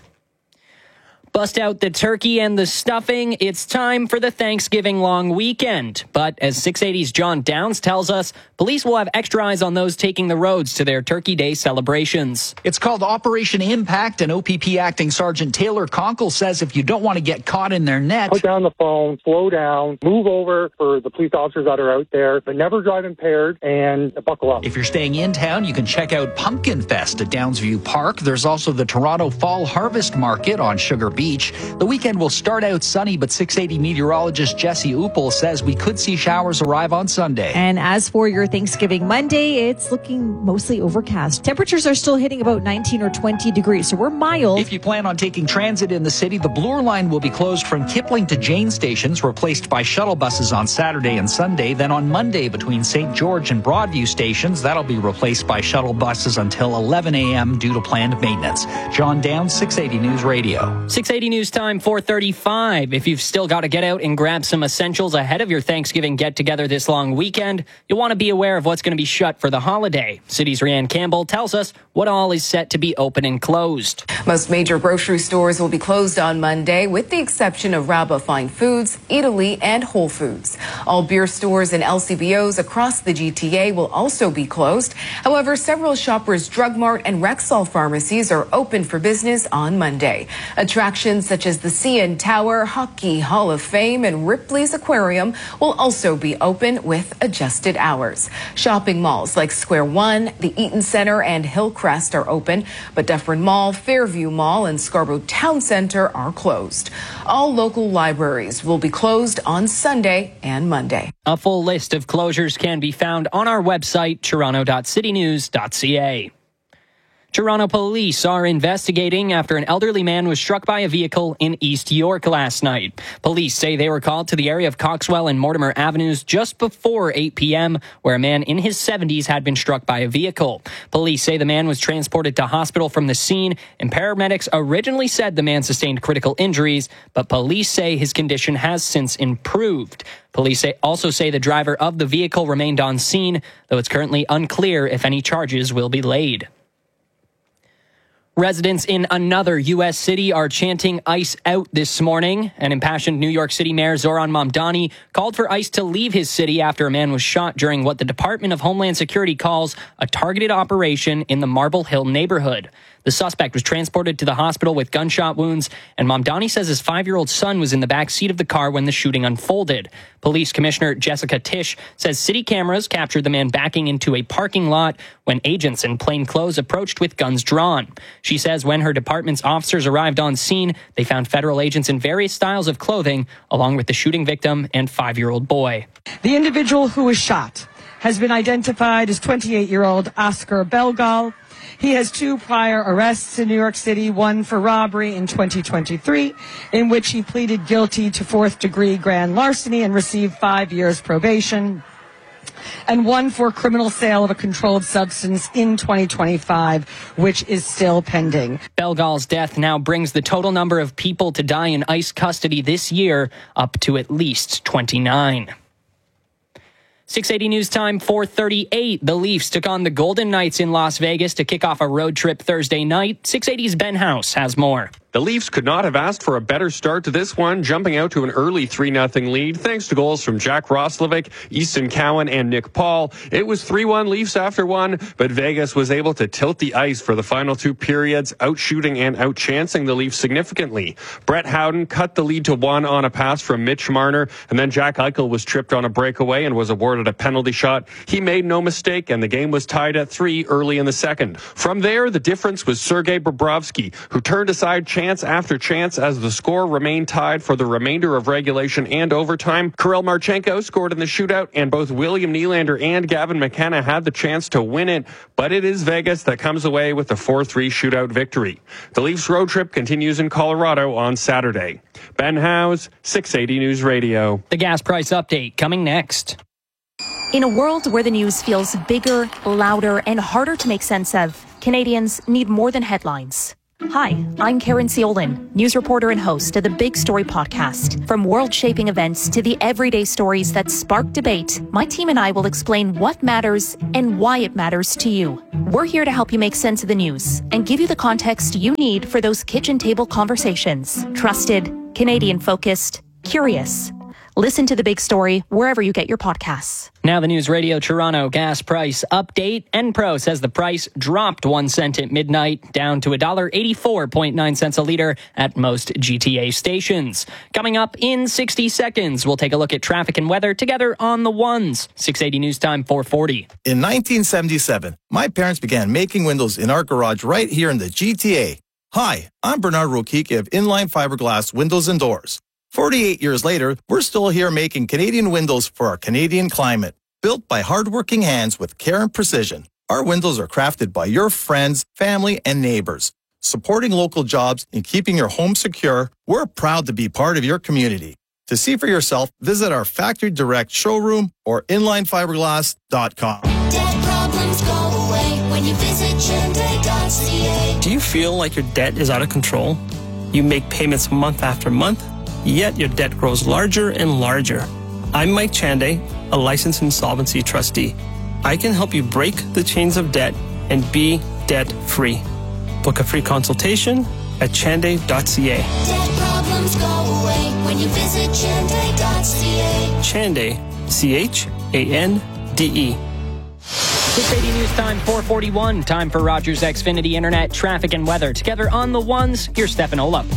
Speaker 6: Bust out the turkey and the stuffing. It's time for the Thanksgiving long weekend. But as six eighty's John Downs tells us, police will have extra eyes on those taking the roads to their Turkey Day celebrations.
Speaker 14: It's called Operation Impact, and O P P Acting Sergeant Taylor Conkle says if you don't want to get caught in their net,
Speaker 15: put down the phone, slow down, move over for the police officers that are out there, but never drive impaired, and buckle up.
Speaker 14: If you're staying in town, you can check out Pumpkin Fest at Downsview Park. There's also the Toronto Fall Harvest Market on Sugar Beach. The weekend will start out sunny, but six eighty meteorologist Jesse Uppel says we could see showers arrive on Sunday.
Speaker 16: And as for your Thanksgiving Monday, it's looking mostly overcast. Temperatures are still hitting about nineteen or twenty degrees, so we're mild.
Speaker 14: If you plan on taking transit in the city, the Bloor line will be closed from Kipling to Jane stations, replaced by shuttle buses on Saturday and Sunday. Then on Monday, between Saint George and Broadview stations, that'll be replaced by shuttle buses until eleven a.m. due to planned maintenance. John Downs, six eighty News Radio.
Speaker 6: six eighty News Time, four thirty-five. If you've still got to get out and grab some essentials ahead of your Thanksgiving get-together this long weekend, you'll want to be aware of what's going to be shut for the holiday. City's Rianne Campbell tells us what all is set to be open and closed.
Speaker 18: Most major grocery stores will be closed on Monday, with the exception of Rabba Fine Foods, Italy, and Whole Foods. All beer stores and L C B Os across the G T A will also be closed. However, several Shoppers Drug Mart and Rexall pharmacies are open for business on Monday. Attractions such as the C N Tower, Hockey Hall of Fame, and Ripley's Aquarium will also be open with adjusted hours. Shopping malls like Square One, the Eaton Center, and Hillcrest are open, but Dufferin Mall, Fairview Mall, and Scarborough Town Center are closed. All local libraries will be closed on Sunday and Monday.
Speaker 6: A full list of closures can be found on our website, toronto dot city news dot c a. Toronto police are investigating after an elderly man was struck by a vehicle in East York last night. Police say they were called to the area of Coxwell and Mortimer Avenues just before eight p.m., where a man in his seventies had been struck by a vehicle. Police say the man was transported to hospital from the scene, and paramedics originally said the man sustained critical injuries, but police say his condition has since improved. Police say, also say the driver of the vehicle remained on scene, though it's currently unclear if any charges will be laid. Residents in another U S city are chanting ICE out this morning. An impassioned New York City Mayor Zoran Mamdani called for ICE to leave his city after a man was shot during what the Department of Homeland Security calls a targeted operation in the Marble Hill neighborhood. The suspect was transported to the hospital with gunshot wounds, and Mamdani says his five-year-old son was in the back seat of the car when the shooting unfolded. Police Commissioner Jessica Tisch says city cameras captured the man backing into a parking lot when agents in plain clothes approached with guns drawn. She says when her department's officers arrived on scene, they found federal agents in various styles of clothing, along with the shooting victim and five-year-old boy.
Speaker 19: The individual who was shot has been identified as twenty-eight-year-old Oscar Belgal. He has two prior arrests in New York City, one for robbery in twenty twenty-three, in which he pleaded guilty to fourth-degree grand larceny and received five years probation, and one for criminal sale of a controlled substance in twenty twenty-five, which is still pending.
Speaker 6: Belgal's death now brings the total number of people to die in ICE custody this year up to at least twenty-nine. six eighty News Time, four thirty-eight. The Leafs took on the Golden Knights in Las Vegas to kick off a road trip Thursday night. six eighty's Ben House has more.
Speaker 8: The Leafs could not have asked for a better start to this one, jumping out to an early three nothing lead thanks to goals from Jack Roslovic, Easton Cowan, and Nick Paul. It was three one Leafs after one, but Vegas was able to tilt the ice for the final two periods, outshooting and outchancing the Leafs significantly. Brett Howden cut the lead to one on a pass from Mitch Marner, and then Jack Eichel was tripped on a breakaway and was awarded a penalty shot. He made no mistake, and the game was tied at three early in the second. From there, the difference was Sergei Bobrovsky, who turned aside chances chance after chance as the score remained tied for the remainder of regulation and overtime. Kirill Marchenko scored in the shootout, and both William Nylander and Gavin McKenna had the chance to win it, but it is Vegas that comes away with the four three shootout victory. The Leafs road trip continues in Colorado on Saturday. Ben Howes, six eighty News Radio.
Speaker 6: The gas price update coming next.
Speaker 1: In a world where the news feels bigger, louder, and harder to make sense of, Canadians need more than headlines. Hi, I'm Karen Ciolin, news reporter and host of the Big Story podcast. From world-shaping events to the everyday stories that spark debate, my team and I will explain what matters and why it matters to you. We're here to help you make sense of the news and give you the context you need for those kitchen table conversations. Trusted, Canadian-focused, curious. Listen to The Big Story wherever you get your podcasts.
Speaker 6: Now the News Radio Toronto gas price update. Enpro says the price dropped one cent at midnight, down to one dollar eighty-four point nine cents a litre at most G T A stations. Coming up in sixty seconds, we'll take a look at traffic and weather together on the ones. six eighty News Time, four forty.
Speaker 20: In nineteen seventy-seven, my parents began making windows in our garage right here in the G T A. Hi, I'm Bernard Rokiki of Inline Fiberglass Windows and Doors. forty-eight years later, we're still here making Canadian windows for our Canadian climate. Built by hardworking hands with care and precision, our windows are crafted by your friends, family, and neighbors. Supporting local jobs and keeping your home secure, we're proud to be part of your community. To see for yourself, visit our Factory Direct showroom or inline fiberglass dot com.
Speaker 27: Debt problems go away when you visit Chende dot c a.
Speaker 21: Do you feel like your debt is out of control? You make payments month after month, yet your debt grows larger and larger. I'm Mike Chande, a licensed insolvency trustee. I can help you break the chains of debt and be debt-free. Book a free consultation at chande dot c a.
Speaker 27: Debt problems go away when you visit Chende dot c a.
Speaker 21: Chande, C H A N D E.
Speaker 6: six eighty News Time, four forty-one. Time for Rogers Xfinity Internet traffic and weather. Together on the ones, here's Stefan Olaf.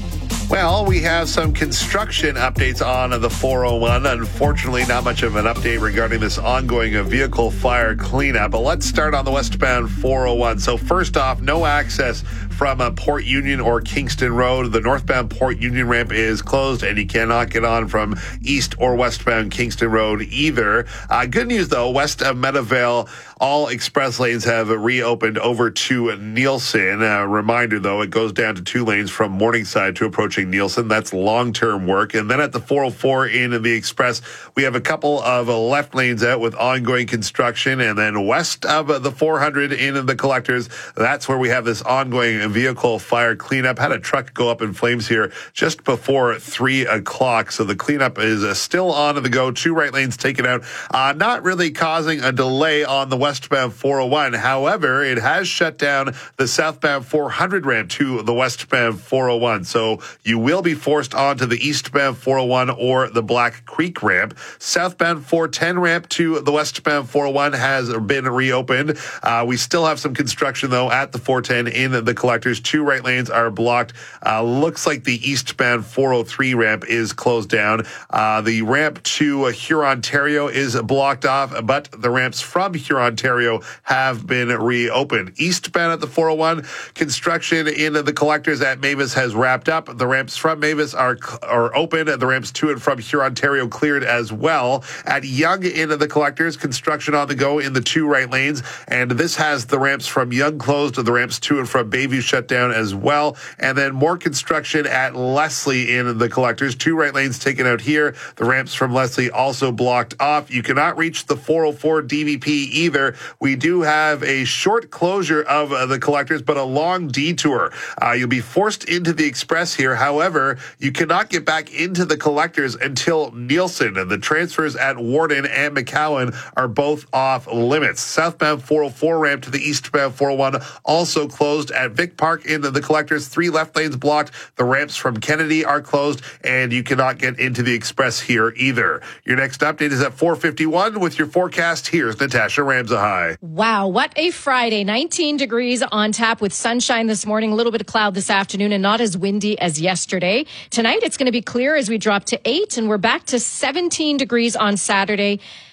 Speaker 13: Well, we have some construction updates on the four oh one. Unfortunately, not much of an update regarding this ongoing vehicle fire cleanup. But let's start on the westbound four oh one. So first off, no access from uh, Port Union or Kingston Road. The northbound Port Union ramp is closed, and you cannot get on from east or westbound Kingston Road either. Uh, good news, though, west of Meadowvale, all express lanes have reopened over to Nielsen. Uh, reminder, though, it goes down to two lanes from Morningside to approaching Nielsen. That's long-term work. And then at the four oh four in the express, we have a couple of uh, left lanes out with ongoing construction. And then west of uh, the four hundred in the collectors, that's where we have this ongoing vehicle fire cleanup. Had a truck go up in flames here just before three o'clock. So the cleanup is uh, still on the go. Two right lanes taken out. Uh, not really causing a delay on the westbound four oh one. However, it has shut down the southbound four hundred ramp to the westbound four oh one. So you will be forced onto the eastbound four oh one or the Black Creek ramp. Southbound four ten ramp to the westbound four oh one has been reopened. Uh, we still have some construction, though, at the four ten in the collectors. Two right lanes are blocked. Uh, looks like the eastbound four oh three ramp is closed down. Uh, the ramp to uh, Hurontario is blocked off, but the ramps from Hurontario have been reopened. Eastbound at the four oh one, construction in the collectors at Mavis has wrapped up. The ramps from Mavis are are open. The ramps to and from Hurontario cleared as well. At Yonge in the collectors, construction on the go in the two right lanes, and this has the ramps from Yonge closed, the ramps to and from Bayview shut down as well. And then more construction at Leslie in the collectors. Two right lanes taken out here. The ramps from Leslie also blocked off. You cannot reach the four oh four D V P either. We do have a short closure of uh, the collectors, but a long detour. Uh, you'll be forced into the express here. However, you cannot get back into the collectors until Nielsen. And the transfers at Warden and McCowan are both off limits. Southbound four oh four ramp to the eastbound four oh one also closed at Vic Park in the collectors. Three left lanes blocked. The ramps from Kennedy are closed, and you cannot get into the express here either. Your next update is at four fifty-one with your forecast. Here's Natasha Ramsahigh.
Speaker 5: Wow, what a Friday. nineteen degrees on tap with sunshine this morning, a little bit of cloud this afternoon, and not as windy as yesterday. Tonight, it's going to be clear as we drop to eight, and we're back to seventeen degrees on Saturday.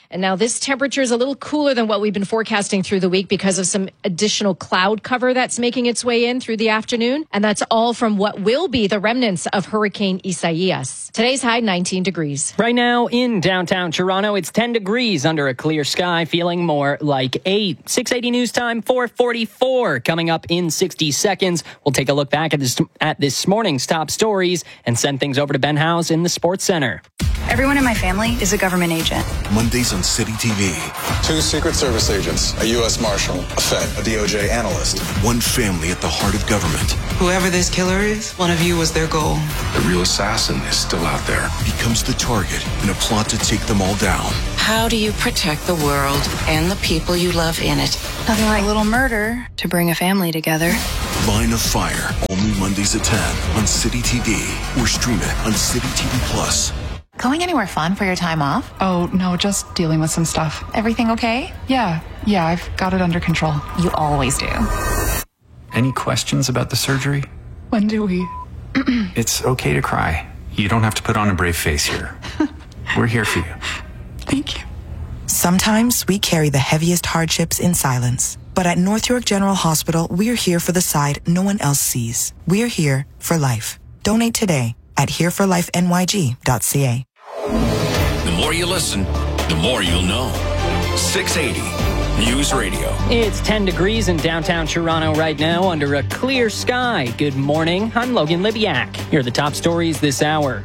Speaker 5: And now this temperature is a little cooler than what we've been forecasting through the week because of some additional cloud cover that's making its way in through the afternoon. And that's all from what will be the remnants of Hurricane Isaias. Today's high nineteen degrees.
Speaker 6: Right now in downtown Toronto, it's ten degrees under a clear sky, feeling more like eight. six eighty news time, four forty-four. Coming up in sixty seconds, we'll take a look back at this, at this morning's top stories and send things over to Ben House in the Sports Center.
Speaker 4: Everyone in my family is a government agent.
Speaker 17: Mondays on City T V.
Speaker 22: Two Secret Service agents, a U S Marshal, a Fed, a D O J analyst.
Speaker 17: One family at the heart of government.
Speaker 23: Whoever this killer is, one of you was their goal.
Speaker 17: The real assassin is still out there. Becomes the target in a plot to take them all down.
Speaker 4: How do you protect the world and the people you love in it? Nothing like a little murder to bring a family together.
Speaker 17: Line of Fire, only Mondays at ten on City T V or stream it on City T V Plus.
Speaker 24: Going anywhere fun for your time off?
Speaker 25: Oh, no, just dealing with some stuff.
Speaker 24: Everything okay?
Speaker 25: Yeah, yeah, I've got it under control.
Speaker 24: You always do.
Speaker 26: Any questions about the surgery?
Speaker 25: When do we?
Speaker 26: It's okay to cry. You don't have to put on a brave face here. We're here for you.
Speaker 25: Thank you.
Speaker 28: Sometimes we carry the heaviest hardships in silence. But at North York General Hospital, we're here for the side no one else sees. We're here for life. Donate today at here for life N Y G dot C A.
Speaker 2: The more you listen, the more you'll know. six eighty News Radio.
Speaker 6: It's ten degrees in downtown Toronto right now under a clear sky. Good morning. I'm Logan Libiak. Here are the top stories this hour.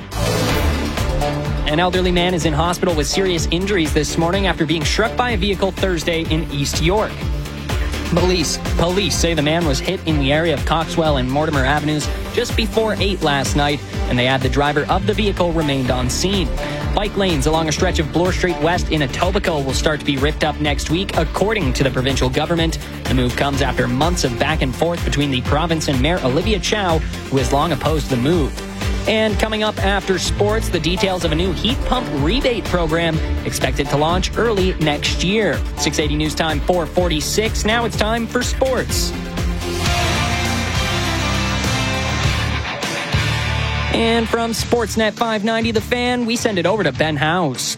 Speaker 6: An elderly man is in hospital with serious injuries this morning after being struck by a vehicle Thursday in East York. Police, police say the man was hit in the area of Coxwell and Mortimer Avenues just before eight last night, and they add the driver of the vehicle remained on scene. Bike lanes along a stretch of Bloor Street West in Etobicoke will start to be ripped up next week, according to the provincial government. The move comes after months of back and forth between the province and Mayor Olivia Chow, who has long opposed the move. And coming up after sports, the details of a new heat pump rebate program expected to launch early next year. six eighty News Time, four forty-six. Now it's time for sports. And from Sportsnet five ninety The Fan, we send it over to Ben House.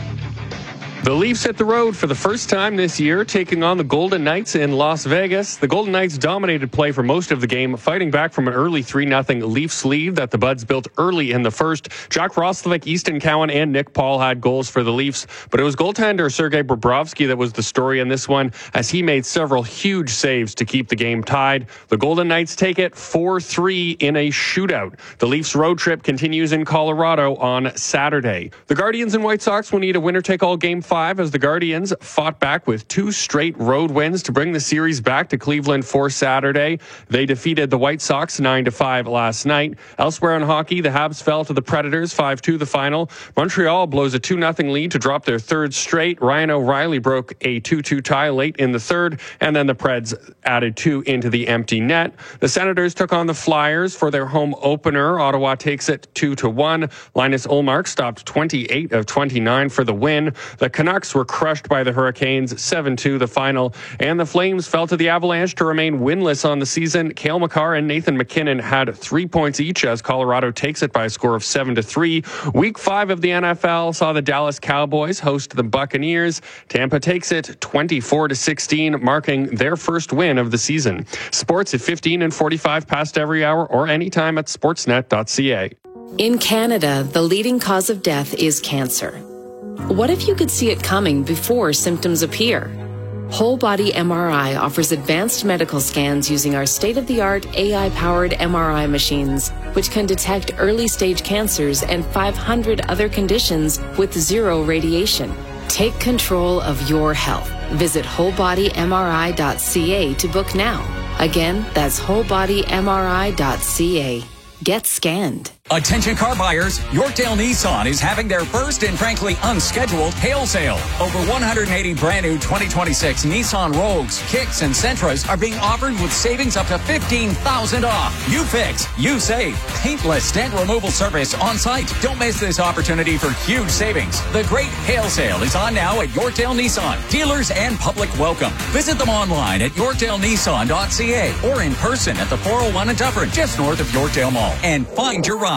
Speaker 8: The Leafs hit the road for the first time this year, taking on the Golden Knights in Las Vegas. The Golden Knights dominated play for most of the game, fighting back from an early three nothing Leafs lead that the Buds built early in the first. Jack Roslovic, Easton Cowan, and Nick Paul had goals for the Leafs, but it was goaltender Sergei Bobrovsky that was the story in this one, as he made several huge saves to keep the game tied. The Golden Knights take it four three in a shootout. The Leafs road trip continues in Colorado on Saturday. The Guardians and White Sox will need a winner-take-all game five as the Guardians fought back with two straight road wins to bring the series back to Cleveland for Saturday. They defeated the White Sox nine to five last night. Elsewhere in hockey, the Habs fell to the Predators five two the final. Montreal blows a two nothing lead to drop their third straight. Ryan O'Reilly broke a two two tie late in the third, and then the Preds added two into the empty net. The Senators took on the Flyers for their home opener. Ottawa takes it two to one. Linus Ullmark stopped twenty-eight of twenty-nine for the win. The Canucks were crushed by the Hurricanes, seven two the final, and the Flames fell to the Avalanche to remain winless on the season. Cale Makar and Nathan MacKinnon had three points each as Colorado takes it by a score of seven to three. Week five of the N F L saw the Dallas Cowboys host the Buccaneers. Tampa takes it twenty-four to sixteen, marking their first win of the season. Sports at fifteen and forty-five past every hour or anytime at sportsnet dot c a.
Speaker 29: In Canada, the leading cause of death is cancer. What if you could see it coming before symptoms appear? Whole Body M R I offers advanced medical scans using our state-of-the-art A I-powered M R I machines, which can detect early-stage cancers and five hundred other conditions with zero radiation. Take control of your health. Visit whole body M R I dot c a to book now. Again, that's whole body M R I dot c a. Get scanned.
Speaker 30: Attention car buyers, Yorkdale Nissan is having their first and frankly unscheduled hail sale. Over one hundred eighty brand new twenty twenty-six Nissan Rogues, Kicks, and Sentras are being offered with savings up to fifteen thousand dollars off. You fix, you save. Paintless dent removal service on site. Don't miss this opportunity for huge savings. The great hail sale is on now at Yorkdale Nissan. Dealers and public welcome. Visit them online at yorkdale nissan dot c a or in person at the four oh one in Dufferin, just north of Yorkdale Mall, and find your ride.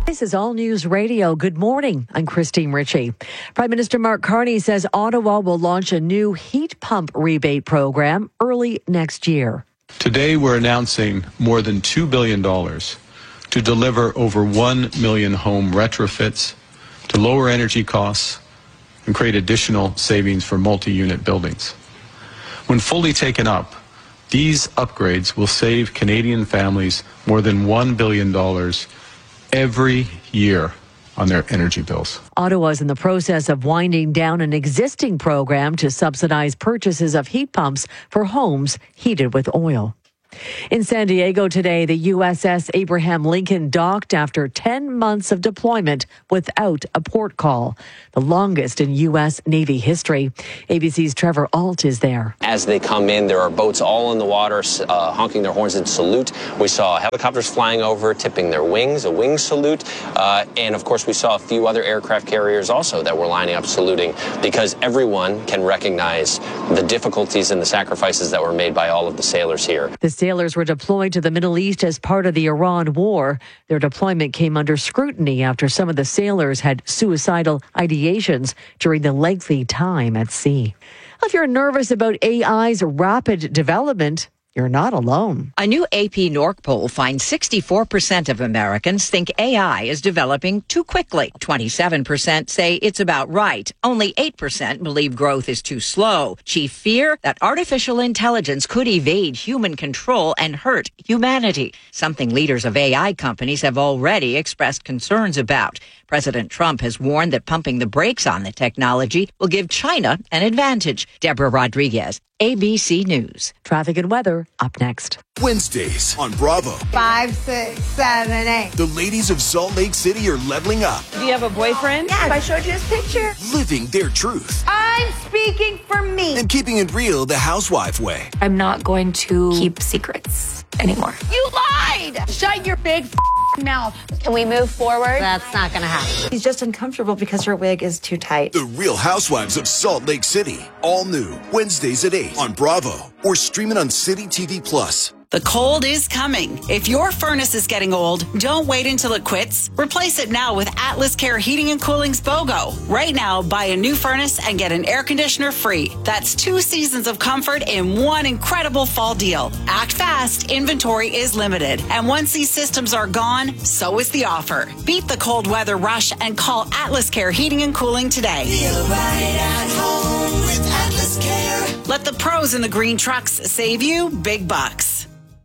Speaker 3: This is All News Radio. Good morning. I'm Christine Ritchie. Prime Minister Mark Carney says Ottawa will launch a new heat pump rebate program early next year.
Speaker 7: Today, we're announcing more than two billion dollars to deliver over one million home retrofits, to lower energy costs, and create additional savings for multi-unit buildings. When fully taken up, these upgrades will save Canadian families more than one billion dollars every year on their energy bills.
Speaker 3: Ottawa is in the process of winding down an existing program to subsidize purchases of heat pumps for homes heated with oil. In San Diego today, the U S S Abraham Lincoln docked after ten months of deployment without a port call, the longest in U S Navy history. A B C's Trevor Alt is there.
Speaker 9: As they come in, there are boats all in the water, uh, honking their horns in salute. We saw helicopters flying over, tipping their wings, a wing salute. Uh, and of course, we saw a few other aircraft carriers also that were lining up saluting, because everyone can recognize the difficulties and the sacrifices that were made by all of the sailors here.
Speaker 3: The sailors were deployed to the Middle East as part of the Iran war. Their deployment came under scrutiny after some of the sailors had suicidal ideations during the lengthy time at sea. If you're nervous about A I's rapid development, you're not alone.
Speaker 10: A new A P Norc poll finds sixty-four percent of Americans think A I is developing too quickly. twenty-seven percent say it's about right. Only eight percent believe growth is too slow. Chief fear that artificial intelligence could evade human control and hurt humanity, something leaders of A I companies have already expressed concerns about. President Trump has warned that pumping the brakes on the technology will give China an advantage. Deborah Rodriguez, A B C News.
Speaker 3: Traffic and weather up next.
Speaker 17: Wednesdays on Bravo.
Speaker 11: Five, six, seven, eight.
Speaker 17: The ladies of Salt Lake City are leveling up.
Speaker 11: Do you have a boyfriend? Yes. I showed you his picture.
Speaker 17: Living their truth.
Speaker 11: I'm speaking for me.
Speaker 17: And keeping it real the housewife way.
Speaker 24: I'm not going to keep secrets anymore.
Speaker 11: You lied! Shut your big mouth.
Speaker 24: Can we move forward?
Speaker 11: That's not going to happen.
Speaker 12: He's just uncomfortable because her wig is too tight.
Speaker 17: The Real Housewives of Salt Lake City. All new. Wednesdays at eight on Bravo. Or stream it on City T V Plus.
Speaker 14: The cold is coming. If your furnace is getting old, don't wait until it quits. Replace it now with Atlas Care Heating and Cooling's BOGO. Right now, buy a new furnace and get an air conditioner free. That's two seasons of comfort in one incredible fall deal. Act fast. Inventory is limited. And once these systems are gone, so is the offer. Beat the cold weather rush and call Atlas Care Heating and Cooling today.
Speaker 27: Feel right at home with Atlas Care.
Speaker 14: Let the pros in the green trucks save you big bucks.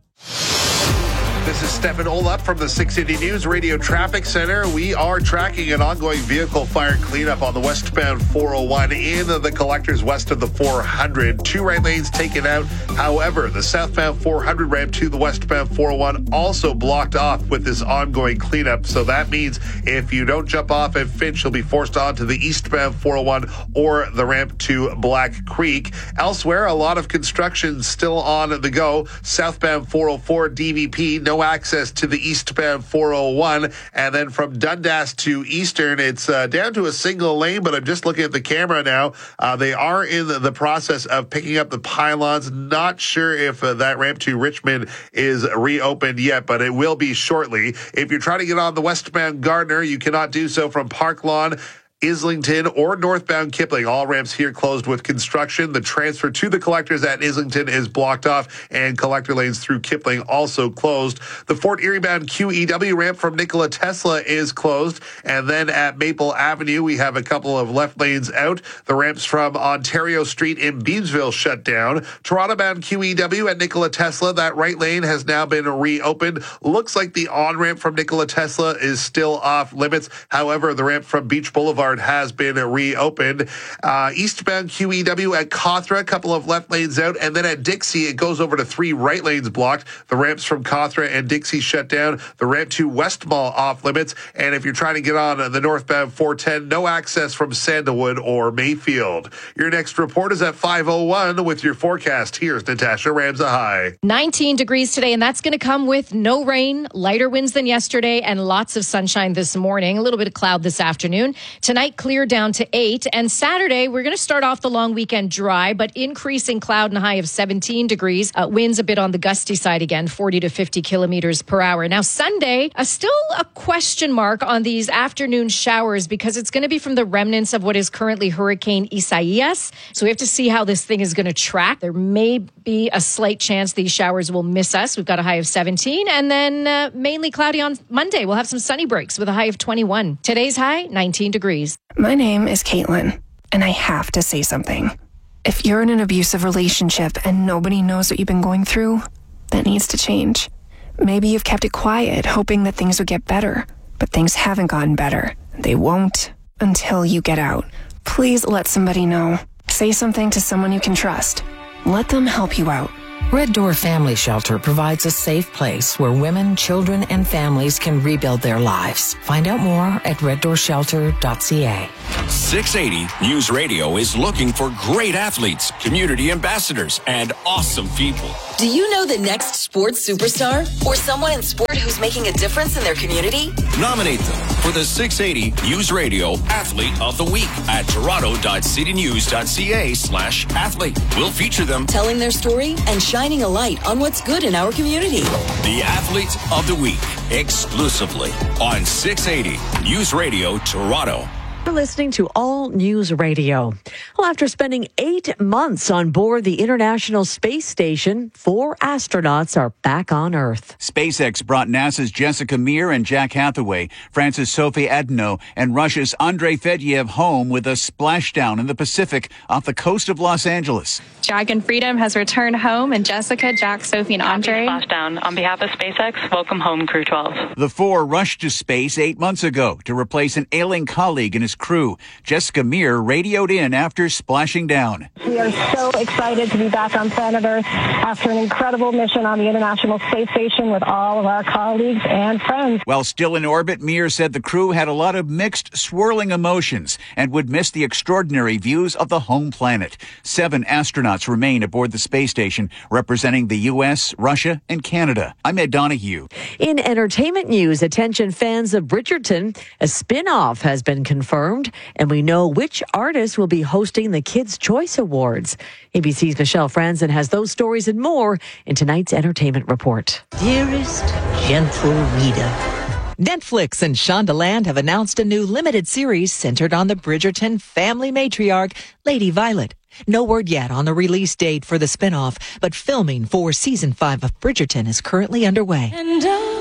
Speaker 13: This is Stefan Olaf from the six eighty News Radio Traffic Center. We are tracking an ongoing vehicle fire cleanup on the westbound four oh one in the collectors west of the four hundred. Two right lanes taken out. However, the southbound four hundred ramp to the westbound four oh one also blocked off with this ongoing cleanup. So that means if you don't jump off at Finch, you'll be forced onto the eastbound four oh one or the ramp to Black Creek. Elsewhere, a lot of construction still on the go. Southbound four oh four D V P, no access to the eastbound four oh one, and then from Dundas to Eastern, it's uh, down to a single lane, but I'm just looking at the camera now. Uh, they are in the, the process of picking up the pylons. Not sure if uh, that ramp to Richmond is reopened yet, but it will be shortly. If you're trying to get on the westbound Gardner, you cannot do so from Park Lawn, Islington, or northbound Kipling. All ramps here closed with construction. The transfer to the collectors at Islington is blocked off, and collector lanes through Kipling also closed. The Fort Erie bound Q E W ramp from Nikola Tesla is closed. And then at Maple Avenue, we have a couple of left lanes out. The ramps from Ontario Street in Beamsville shut down. Toronto bound Q E W at Nikola Tesla, that right lane has now been reopened. Looks like the on-ramp from Nikola Tesla is still off limits. However, the ramp from Beach Boulevard has been reopened. Uh, eastbound Q E W at Cawthra, a couple of left lanes out, and then at Dixie, it goes over to three right lanes blocked. The ramps from Cawthra and Dixie shut down. The ramp to West Mall off limits. And if you're trying to get on the northbound four ten, no access from Sandalwood or Mayfield. Your next report is at five oh one with your forecast. Here's Natasha Ramza. Hi.
Speaker 5: nineteen degrees today, and that's going to come with no rain, lighter winds than yesterday, and lots of sunshine this morning. A little bit of cloud this afternoon. Tonight, Tonight, clear down to eight. And Saturday, we're going to start off the long weekend dry, but increasing cloud and a high of seventeen degrees. Uh, winds a bit on the gusty side again, forty to fifty kilometers per hour. Now, Sunday, uh, still a question mark on these afternoon showers because it's going to be from the remnants of what is currently Hurricane Isaias. So we have to see how this thing is going to track. There may be a slight chance these showers will miss us. We've got a high of seventeen, and then uh, mainly cloudy on Monday. We'll have some sunny breaks with a high of twenty-one. Today's high, nineteen degrees.
Speaker 1: My name is Caitlin, and I have to say something. If you're in an abusive relationship and nobody knows what you've been going through, that needs to change. Maybe you've kept it quiet, hoping that things would get better, but things haven't gotten better. They won't until you get out. Please let somebody know. Say something to someone you can trust. Let them help you out.
Speaker 4: Red Door Family Shelter provides a safe place where women, children, and families can rebuild their lives. Find out more at red door shelter dot c a.
Speaker 2: six eighty News Radio is looking for great athletes, community ambassadors, and awesome people.
Speaker 15: Do you know the next sports superstar? Or someone in sport who's making a difference in their community?
Speaker 2: Nominate them for the six eighty News Radio Athlete of the Week at toronto dot city news dot c a slash athlete. We'll feature them
Speaker 15: telling their story and shining a light on what's good in our community.
Speaker 2: The Athlete of the Week, exclusively on six eighty News Radio Toronto.
Speaker 3: You're listening to All News Radio. Well, after spending eight months on board the International Space Station, four astronauts are back on Earth.
Speaker 16: SpaceX brought NASA's Jessica Meir and Jack Hathaway, France's Sophie Adno, and Russia's Andrei Fedyev home with a splashdown in the Pacific off the coast of Los Angeles.
Speaker 18: Dragon Freedom has returned home, and Jessica, Jack, Sophie, and Andre.
Speaker 19: Splashdown. On behalf of SpaceX, welcome home, Crew twelve.
Speaker 16: The four rushed to space eight months ago to replace an ailing colleague and his crew. Jessica Meir radioed in after splashing down.
Speaker 20: We are so excited to be back on planet Earth after an incredible mission on the International Space Station with all of our colleagues and friends.
Speaker 16: While still in orbit, Meir said the crew had a lot of mixed, swirling emotions and would miss the extraordinary views of the home planet. Seven astronauts remain aboard the space station, representing the U S, Russia, and Canada. I'm Ed Donahue.
Speaker 3: In entertainment news, attention fans of Bridgerton, a spin-off has been confirmed, and we know which artist will be hosting the Kids' Choice Awards. A B C's Michelle Franzen has those stories and more in tonight's entertainment report.
Speaker 21: Dearest gentle reader,
Speaker 22: Netflix and Shondaland have announced a new limited series centered on the Bridgerton family matriarch, Lady Violet. No word yet on the release date for the spinoff, but filming for season five of Bridgerton is currently underway.
Speaker 21: And I...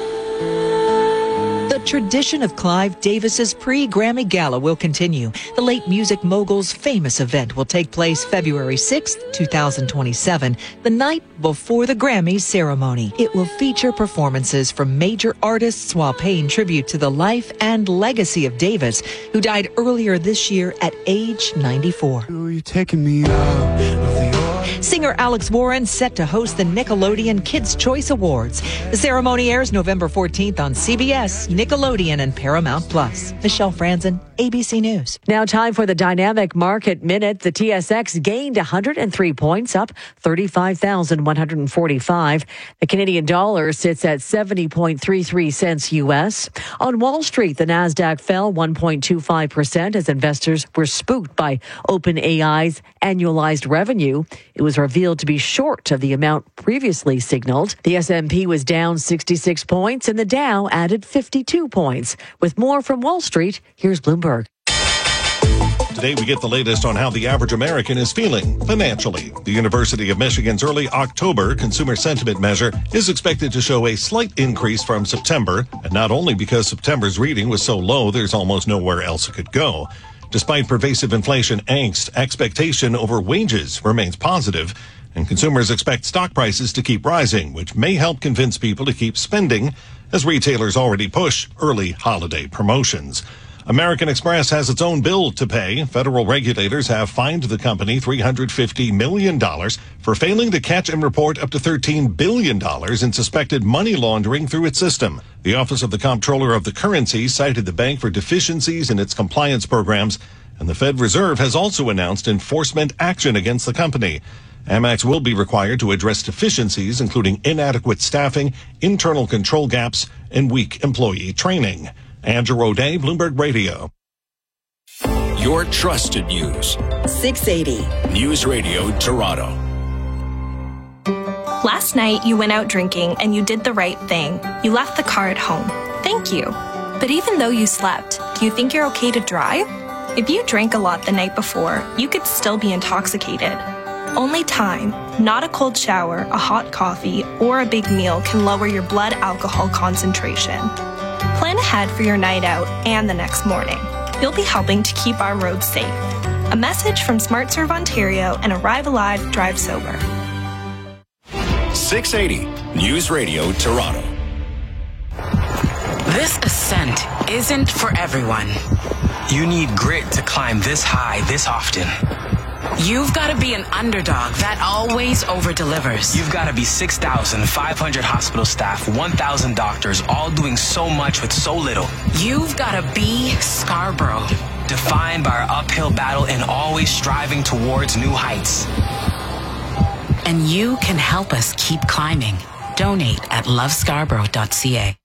Speaker 22: The tradition of Clive Davis's pre-Grammy Gala will continue. The late music mogul's famous event will take place February sixth, twenty twenty-seven, the night before the Grammys ceremony. It will feature performances from major artists while paying tribute to the life and legacy of Davis, who died earlier this year at age ninety-four.
Speaker 23: You're taking me out of the
Speaker 22: Singer Alex Warren set to host the Nickelodeon Kids' Choice Awards. The ceremony airs November fourteenth on C B S, Nickelodeon, and Paramount Plus. Michelle Franzen, A B C News.
Speaker 3: Now time for the Dynamic Market Minute. The T S X gained one hundred three points, up thirty-five thousand one hundred forty-five. The Canadian dollar sits at seventy point three three cents U S. On Wall Street, the Nasdaq fell one point two five percent as investors were spooked by OpenAI's annualized revenue. It was revealed to be short of the amount previously signaled. The S and P was down sixty-six points and the Dow added fifty-two points. With more from Wall Street, here's Bloomberg.
Speaker 31: Today, we get the latest on how the average American is feeling financially. The University of Michigan's early October consumer sentiment measure is expected to show a slight increase from September, and not only because September's reading was so low, there's almost nowhere else it could go. Despite pervasive inflation angst, expectation over wages remains positive, and consumers expect stock prices to keep rising, which may help convince people to keep spending as retailers already push early holiday promotions. American Express has its own bill to pay. Federal regulators have fined the company three hundred fifty million dollars for failing to catch and report up to thirteen billion dollars in suspected money laundering through its system. The Office of the Comptroller of the Currency cited the bank for deficiencies in its compliance programs, and the Fed Reserve has also announced enforcement action against the company. Amex will be required to address deficiencies, including inadequate staffing, internal control gaps, and weak employee training. Andrew O'Day, Bloomberg Radio.
Speaker 2: your trusted news.
Speaker 15: six eighty.
Speaker 2: News Radio Toronto.
Speaker 6: Last night, you went out drinking and you did the right thing. You left the car at home. Thank you. But even though you slept, do you think you're okay to drive? If you drank a lot the night before, you could still be intoxicated. Only time, not a cold shower, a hot coffee, or a big meal can lower your blood alcohol concentration. Plan ahead for your night out and the next morning. You'll be helping to keep our roads safe. A message from SmartServe Ontario and Arrive Alive, Drive Sober.
Speaker 2: six eighty News Radio Toronto.
Speaker 7: This ascent isn't for everyone.
Speaker 8: You need grit to climb this high this often.
Speaker 7: You've got to be an underdog that always over-delivers.
Speaker 8: You've got to be six thousand five hundred hospital staff, one thousand doctors, all doing so much with so little.
Speaker 7: You've got to be Scarborough.
Speaker 8: Defined by our uphill battle and always striving towards new heights.
Speaker 7: And you can help us keep climbing. Donate at love scarborough dot c a.